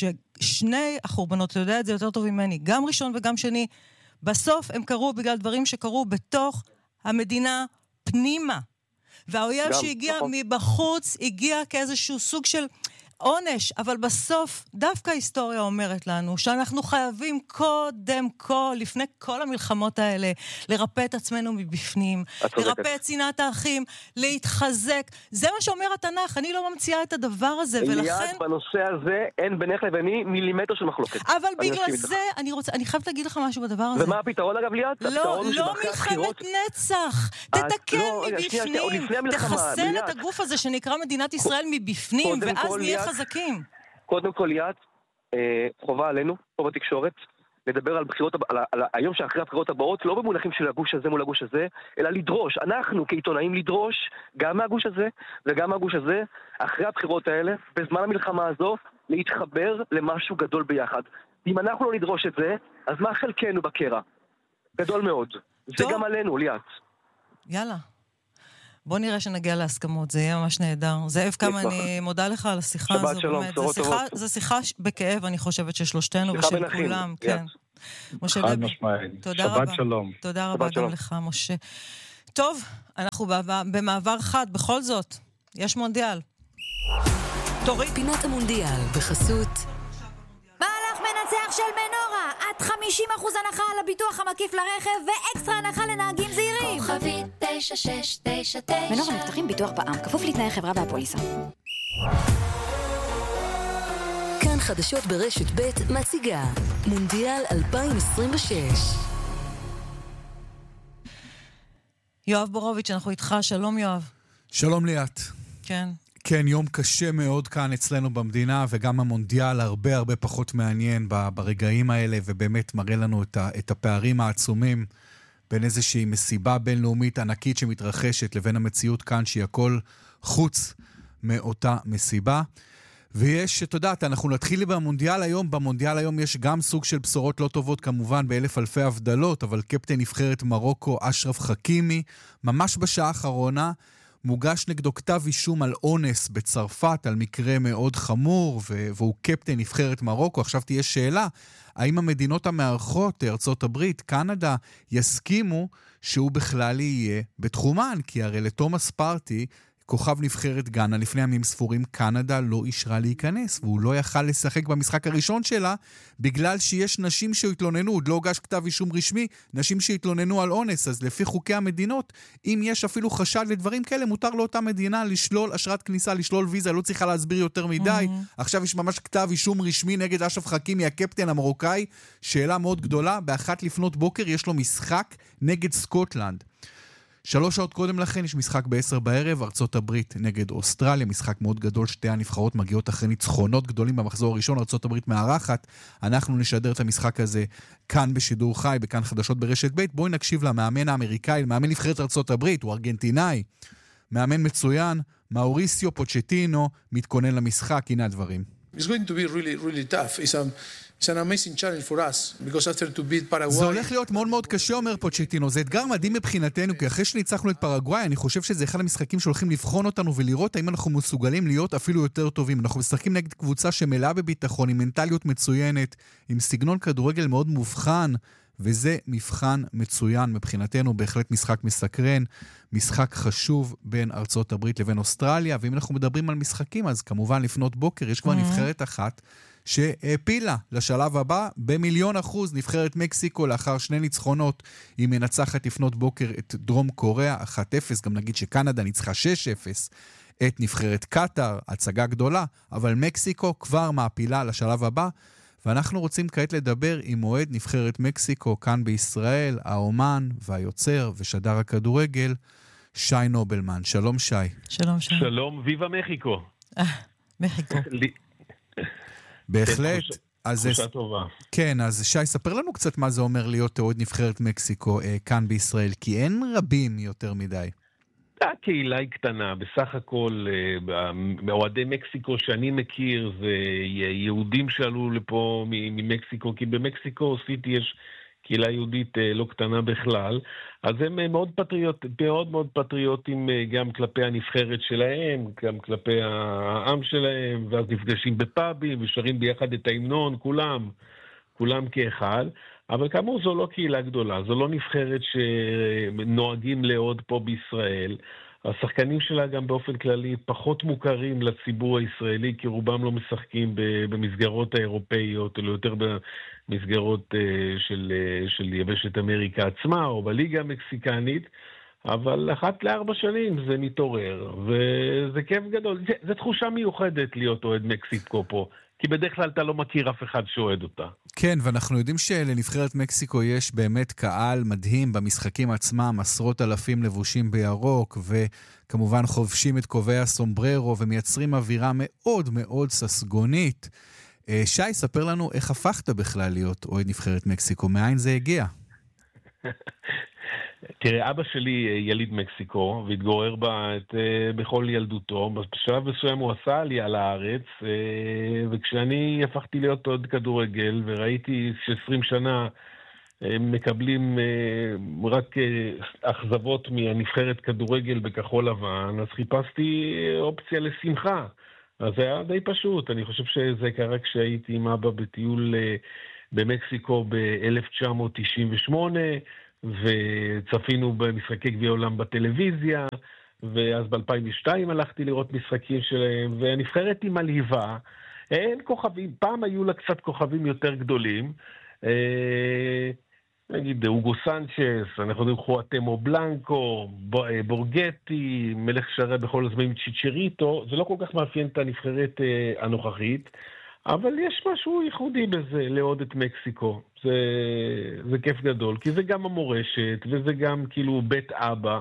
[SPEAKER 1] ששני החורבנות, אתה יודע את זה יותר טוב ממני, גם ראשון וגם שני, בסוף הם קרו בגלל דברים שקרו בתוך המדינה פנימה. והאויב שהגיע מבחוץ, הגיע כאיזשהו סוג של עונש, אבל בסוף דווקא ההיסטוריה אומרת לנו שאנחנו חייבים קודם כל, לפני כל המלחמות האלה, לרפא את עצמנו מבפנים, לרפא את שנאת האחים, להתחזק. זה מה שאומר התנ"ך, אני לא ממציאה את הדבר הזה, ולכן...
[SPEAKER 5] ליאת, בנושא הזה אין בינך לביני מילימטר של מחלוקת.
[SPEAKER 1] אבל בגלל זה, אני רוצה, אני חייבת להגיד לך משהו בדבר הזה.
[SPEAKER 5] ומה הפתרון אגב, ליאת?
[SPEAKER 1] לא, לא מלחמת נצח. תתקן מבפנים, תחסן את הגוף הזה שנקרא מדינת ישראל מבפנים, ואז נהיה חזקים.
[SPEAKER 5] קודם כל, ליאת, חובה עלינו, פה בתקשורת, לדבר על בחירות, על, על היום שאחרי הבחירות הבאות, לא במונחים של הגוש הזה מול הגוש הזה, אלא לדרוש, אנחנו כעיתונאים לדרוש, גם מהגוש הזה וגם מהגוש הזה, אחרי הבחירות האלה, בזמן המלחמה הזו, להתחבר למשהו גדול ביחד. אם אנחנו לא נדרוש את זה, אז מה חלקנו בקרע? גדול מאוד. זה גם עלינו, ליאת.
[SPEAKER 1] יאללה. בוא נראה שנגיע להסכמות, זה יהיה ממש נהדר. זאב, כמה אני מודה לך על השיחה הזו.
[SPEAKER 5] שבת שלום, בשורות טובות.
[SPEAKER 1] זו שיחה בכאב, אני חושבת, של שלושתנו ושל כולם. כן. משה לוי. תודה רבה.
[SPEAKER 4] שבת שלום.
[SPEAKER 1] תודה רבה גם לך, משה. טוב, אנחנו במעבר חד, בכל זאת, יש מונדיאל.
[SPEAKER 6] תורי. פינת המונדיאל בחסות
[SPEAKER 7] מנצח של מנורה, עד חמישים אחוז הנחה על הביטוח המקיף לרכב ואקסטרה הנחה לנהגים זהירים.
[SPEAKER 8] כוכבי תשע שש תשע תשע.
[SPEAKER 7] מנורה מבטחים ביטוח בע"מ, כפוף לתנאי חברה והפוליסה.
[SPEAKER 6] כאן חדשות ברשת ב' מציגה מונדיאל אלפיים עשרים ושש.
[SPEAKER 1] יואב בורוביץ', אנחנו איתך. שלום יואב.
[SPEAKER 9] שלום ליאת.
[SPEAKER 1] כן.
[SPEAKER 9] כן, יום קשה מאוד כאן אצלנו במדינה, וגם המונדיאל הרבה הרבה פחות מעניין ברגעים האלה, ובאמת מראה לנו את, ה, את הפערים העצומים בין איזושהי מסיבה בינלאומית ענקית שמתרחשת לבין המציאות כאן, שהיא הכל חוץ מאותה מסיבה. ויש, אתה יודעת, אנחנו נתחיל במונדיאל היום, במונדיאל היום יש גם סוג של בשורות לא טובות, כמובן באלף אלפי הבדלות, אבל קפטן נבחרת מרוקו, אשרף חכימי, ממש בשעה האחרונה, מוגש נגדו כתב אישום על אונס בצרפת, על מקרה מאוד חמור, והוא קפטן נבחרת מרוקו. עכשיו תהיה שאלה, האם המדינות המארחות, ארצות הברית, קנדה, יסכימו שהוא בכלל יהיה בתחומן? כי הרי לתומאס פארטי, כוכב נבחרת גאנה, לפני ימים ספורים, קנדה לא אישרה להיכנס, והוא לא יכל לשחק במשחק הראשון שלה, בגלל שיש נשים שהתלוננו, עוד לא הוגש כתב אישום רשמי, נשים שהתלוננו על אונס. אז לפי חוקי המדינות, אם יש אפילו חשד לדברים כאלה, מותר לאותה מדינה לשלול אשרת כניסה, לשלול ויזה, לא צריכה להסביר יותר מדי. Mm-hmm. עכשיו יש ממש כתב אישום רשמי נגד אשרף חכימי, הקפטן המרוקאי. שאלה מאוד גדולה, באחת לפנות בוקר יש לו משחק נגד סקוטלנד. שלוש שעות קודם לכן יש משחק בעשר בערב, ארצות הברית נגד אוסטרליה, משחק מאוד גדול, שתי הנבחרות מגיעות אחרי ניצחונות גדולים במחזור הראשון, ארצות הברית מארחת. אנחנו נשדר את המשחק הזה כאן בשידור חי, בכאן חדשות ברשת ב'. בואי נקשיב למאמן האמריקאי, מאמן נבחרת ארצות הברית, הוא ארגנטינאי, מאמן מצוין, מאוריסיו פוצ'טינו, מתכונן למשחק. הנה הדברים.
[SPEAKER 10] It's going to be really, really tough. It's a It's an amazing challenge for us, because after to beat Paraguay...
[SPEAKER 9] זה הולך להיות מאוד מאוד קשה, אומר פוצ'טינו. זה אתגר מדהים מבחינתנו, כי אחרי שניצחנו את פרגוואי, אני חושב שזה אחד המשחקים שהולכים לבחון אותנו ולראות האם אנחנו מסוגלים להיות אפילו יותר טובים. אנחנו משחקים נגד קבוצה שמלאה בביטחון, עם מנטליות מצוינת, עם סגנון כדורגל מאוד מובחן, וזה מבחן מצוין מבחינתנו, בהחלט משחק מסקרן, משחק חשוב בין ארצות הברית לבין אוסטרליה. ואם אנחנו מדברים על משחקים, אז כמובן לפנות בוקר יש כבר נבחרת אחת שהפילה לשלב הבא במיליון אחוז, נבחרת מקסיקו לאחר שני ניצחונות. היא מנצחת לפנות בוקר את דרום קוריאה אחת אפס, גם נגיד שקנדה ניצחה שש אפס את נבחרת קטר, הצגה גדולה, אבל מקסיקו כבר מעפילה לשלב הבא. ואנחנו רוצים כעת לדבר עם מועד נבחרת מקסיקו כאן בישראל, האומן והיוצר ושדר הכדורגל שי נובלמן. שלום שי.
[SPEAKER 1] שלום שי.
[SPEAKER 11] שלום, ויבה מקסיקו.
[SPEAKER 1] מקסיקו.
[SPEAKER 9] בהחלט.
[SPEAKER 11] תחושה טובה.
[SPEAKER 9] כן, אז שי, ספר לנו קצת מה זה אומר להיות אוהד נבחרת מקסיקו אה, כאן בישראל, כי אין רבים יותר מדי.
[SPEAKER 11] הקהילה היא קטנה, בסך הכל, אוהדי מקסיקו שאני מכיר, זה יהודים שעלו לפה ממקסיקו, כי במקסיקו סיטי יש קהילה יהודית לא קטנה בכלל, אז הם מאוד פטריוט, מאוד מאוד פטריוטים גם כלפי הנבחרת שלהם, גם כלפי העם שלהם, ואז נפגשים בפאבים ושרים ביחד את ההמנון, כולם, כולם כאחד. אבל כאמור זו לא קהילה גדולה, זו לא נבחרת שנוהגים לעוד פה בישראל. השחקנים שלה גם באופן כללי פחות מוכרים לציבור הישראלי, כי רובם לא משחקים במסגרות האירופאיות, אלא יותר במסגרות של, של יבשת אמריקה עצמה, או בליגה המקסיקנית, אבל אחת לארבע שנים זה מתעורר, וזה כיף גדול. זה, זה תחושה מיוחדת להיות אוהד מקסיקו פה. כי בדרך כלל אתה לא מכיר אף אחד שאוהד אותה.
[SPEAKER 9] כן, ואנחנו יודעים שלנבחרת מקסיקו יש באמת קהל מדהים במשחקים עצמם, עשרות אלפים לבושים בירוק, וכמובן חובשים את כובעי הסומבררו, ומייצרים אווירה מאוד מאוד ססגונית. שי, ספר לנו איך הפכת בכלל להיות אוהד נבחרת מקסיקו, מאין זה הגיע?
[SPEAKER 11] תראה, אבא שלי יליד מקסיקו, והתגורר בה את, בכל ילדותו. בשלב מסוים הוא עשה עלייה לארץ, וכשאני הפכתי להיות עוד כדורגל, וראיתי ש-עשרים שנה מקבלים רק אכזבות מהנבחרת כדורגל בכחול לבן, אז חיפשתי אופציה לשמחה. אז זה היה די פשוט. אני חושב שזה קרה כשהייתי עם אבא בטיול במקסיקו ב-אלף תשע מאות תשעים ושמונה, וצפינו במשחקי גביע עולם בטלוויזיה, ואז ב-אלפיים ושתיים הלכתי לראות משחקים שלהם, והנבחרת היא מלהיבה. אין כוכבים, פעם היו לה קצת כוכבים יותר גדולים, נגיד אוגו סנצ'ס, אנחנו יודעים חואטמו בלנקו, בורגטי, מלך שערי בכל הזמנים צ'יצ'ריטו, זה לא כל כך מאפיין את הנבחרת הנוכחית, אבל יש משהו ייחודי בזה, לעוד את מקסיקו. זה, זה כיף גדול, כי זה גם המורשת, וזה גם כאילו בית אבא.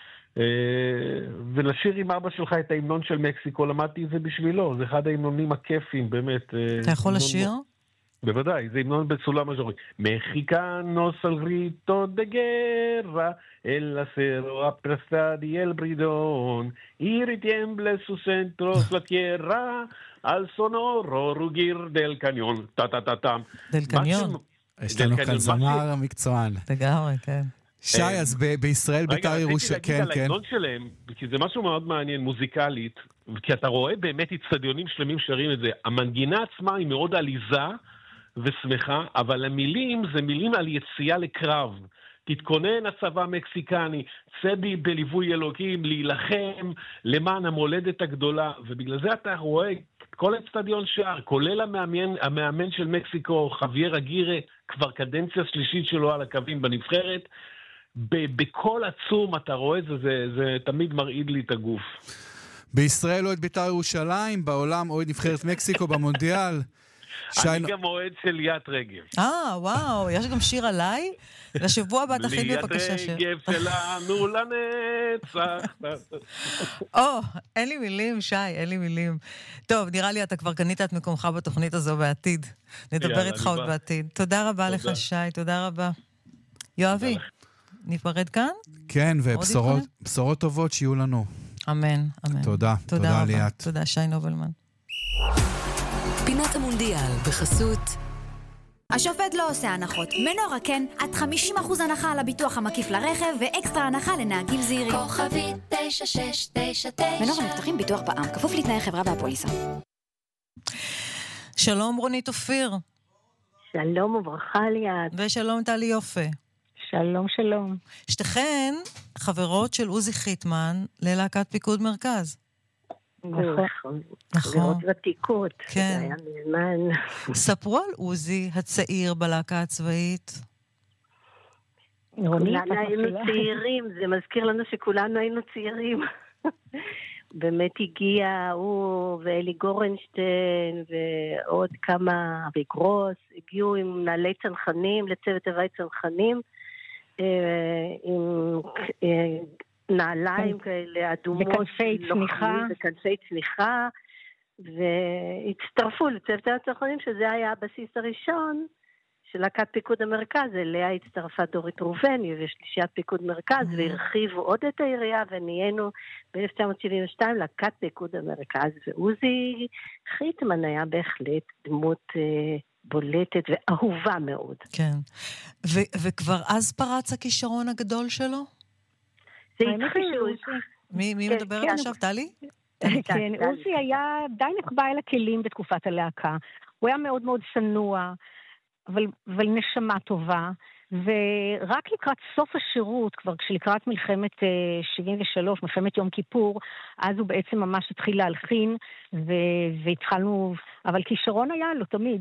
[SPEAKER 11] ולשיר עם אבא שלך את ההמנון של מקסיקו, למדתי את זה בשבילו. זה אחד ההמנונים הכיפים, באמת.
[SPEAKER 1] אתה יכול לשיר?
[SPEAKER 11] בוודאי, זה המנון בסולם מז'ורי. Mexicanos al grito de guerra, el acero apresado y el bridón, y retiemble sus centros la tierra, al sonoro rugir del cañón. טה-טה-טה-טם.
[SPEAKER 1] del cañón.
[SPEAKER 9] יש לנו כאן זמר מקצוען.
[SPEAKER 1] לגמרי, כן.
[SPEAKER 9] שי, אז בישראל בית"ר ירושלים, כן, כן.
[SPEAKER 11] רגע, רציתי להגיד על ההמנון שלהם, כי זה משהו מאוד מעניין, מוזיקלית, כי אתה רואה באמת אצטדיונים שלמים שרים את זה. המנגינה עצמה היא מאוד עליזה ושמחה, אבל המילים זה מילים על יציאה לקרב. תתכונן הצבא המקסיקני, צא בי בליווי אלוקים, להילחם למען המולדת הגדולה, ובגלל זה אתה רואה כל האצטדיון שער, כולל המאמן, המאמן של מקסיקו, חווייר אגירה, כבר קדנציה שלישית שלו על הקווים בנבחרת, בכל עצום אתה רואה זה, זה, זה תמיד מרעיד לי את הגוף.
[SPEAKER 9] בישראל אוהד בית"ר ירושלים, בעולם אוהד נבחרת מקסיקו במונדיאל.
[SPEAKER 11] אני גם אוהד של ליאת רגב.
[SPEAKER 1] אה, וואו, יש גם שיר עליי? לשבוע הבא תכין בבקשה שיר.
[SPEAKER 11] ליאת רגב שלנו לנצח.
[SPEAKER 1] או, אין לי מילים, שי, אין לי מילים. טוב, נראה לי אתה כבר קנית את מקומך בתוכנית הזו בעתיד. נדבר איתך עוד בעתיד. תודה רבה לך, שי, תודה רבה. יואבי, ניפרד כאן?
[SPEAKER 9] כן, ובשורות טובות שיהיו לנו.
[SPEAKER 1] אמן, אמן.
[SPEAKER 9] תודה, תודה ליאת.
[SPEAKER 1] תודה, שי נובלמן.
[SPEAKER 6] פינת המונדיאל בחסות
[SPEAKER 7] השופט לא עושה הנחות. מנורה כן, עד חמישים אחוז הנחה על הביטוח המקיף לרכב ואקסטרה הנחה לנהגים זהירים.
[SPEAKER 8] כוכבי תשע שש תשע תשע.
[SPEAKER 7] מנורה מבטחים ביטוח בע"מ, כפוף לתנאי חברה והפוליסה.
[SPEAKER 1] שלום רונית אופיר.
[SPEAKER 12] שלום וברכה ליד.
[SPEAKER 1] ושלום טלי יופי.
[SPEAKER 12] שלום שלום.
[SPEAKER 1] שתיכן חברות של עוזי חיטמן ללהקת פיקוד מרכז.
[SPEAKER 12] נכון, חברות ותיקות, זה היה מזמן.
[SPEAKER 1] ספרו על עוזי הצעיר בלהקה הצבאית.
[SPEAKER 12] כולנו היינו צעירים, זה מזכיר לנו שכולנו היינו צעירים. באמת הגיע הוא ואלי גורנשטיין ועוד כמה, וגרוס, הגיעו עם מנהלי צנחנים, לצוות הווי צנחנים, עם נעליים כאלה אדומות וכנפי צניחה וכנפי צניחה והצטרפו לצוות הצנחנים, שזה היה הבסיס הראשון של להקת פיקוד המרכז. אליה הצטרפה דורית רובני ושלישיית פיקוד מרכז, והרחיבו עוד את העירייה ונהיינו ב-אלף תשע מאות שבעים ושתיים להקת פיקוד המרכז. ועוזי חיטמן היה בהחלט דמות אה, בולטת ואהובה מאוד.
[SPEAKER 1] כן. ו- וכבר אז פרץ הכישרון הגדול שלו?
[SPEAKER 12] זה התחיל.
[SPEAKER 1] מי, מי
[SPEAKER 12] כן,
[SPEAKER 1] מדברת
[SPEAKER 12] כן.
[SPEAKER 1] עכשיו, טלי?
[SPEAKER 12] כן, עוזי היה די נחבא אל הכלים בתקופת הלהקה. הוא היה מאוד מאוד צנוע, אבל, אבל נשמה טובה, ורק לקראת סוף השירות, כבר כשלקראת מלחמת שבעים ושלוש, מלחמת יום כיפור, אז הוא בעצם ממש התחיל להלחין, ו- והתחלנו, אבל כישרון היה לו תמיד.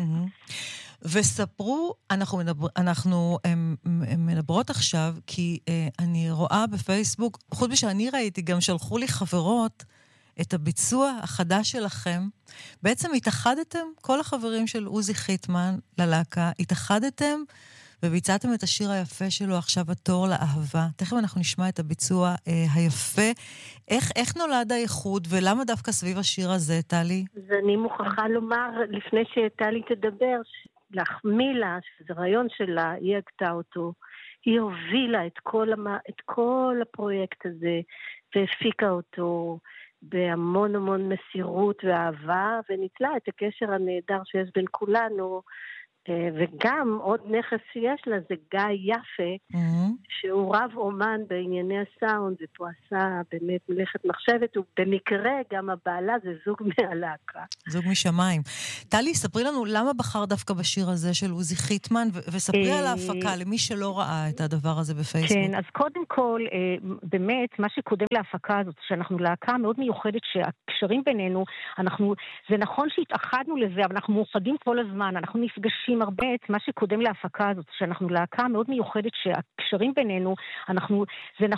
[SPEAKER 1] וספרו, אנחנו, מדבר, אנחנו הם, הם מדברות עכשיו, כי אה, אני רואה בפייסבוק, חוץ משאני ראיתי, גם שלחו לי חברות את הביצוע החדש שלכם. בעצם התאחדתם, כל החברים של עוזי חיטמן ללהקה, התאחדתם וביצעתם את השיר היפה שלו, עכשיו התור לאהבה. תכף אנחנו נשמע את הביצוע אה, היפה. איך, איך נולד הייחוד ולמה דווקא סביב השיר הזה, טלי?
[SPEAKER 12] אז אני מוכרחה לומר, לפני שטלי תדבר, להחמיא לה, שזה רעיון שלה, היא הגתה אותו, היא הובילה את כל, המ... את כל הפרויקט הזה, והפיקה אותו בהמון המון מסירות ואהבה, וניצלה את הקשר הנהדר שיש בין כולנו, וגם עוד נכס שיש לה זה גיא יפה, mm-hmm. שהוא רב אומן בענייני הסאונד, ופה עשה באמת מלאכת מחשבת, ובמקרה גם הבעלה זה זוג מהלהקה.
[SPEAKER 1] זוג משמיים. טלי, ספרי לנו למה בחר דווקא בשיר הזה של עוזי חיטמן, ו- וספרי על ההפקה למי שלא ראה את הדבר הזה בפייסבוק.
[SPEAKER 12] כן, אז קודם כל, באמת, מה שקודם להפקה הזאת, שאנחנו להקה מאוד מיוחדת, שהקשרים בינינו, אנחנו, זה נכון שהתאחדנו לזה, אבל אנחנו מאוחדים כל הזמן, אנחנו נפגשים הרבה. את מה שקודם להפקה הזאת, שאנחנו להקה מאוד מיוחדת, שהקשרים בינינו, אנחנו, זה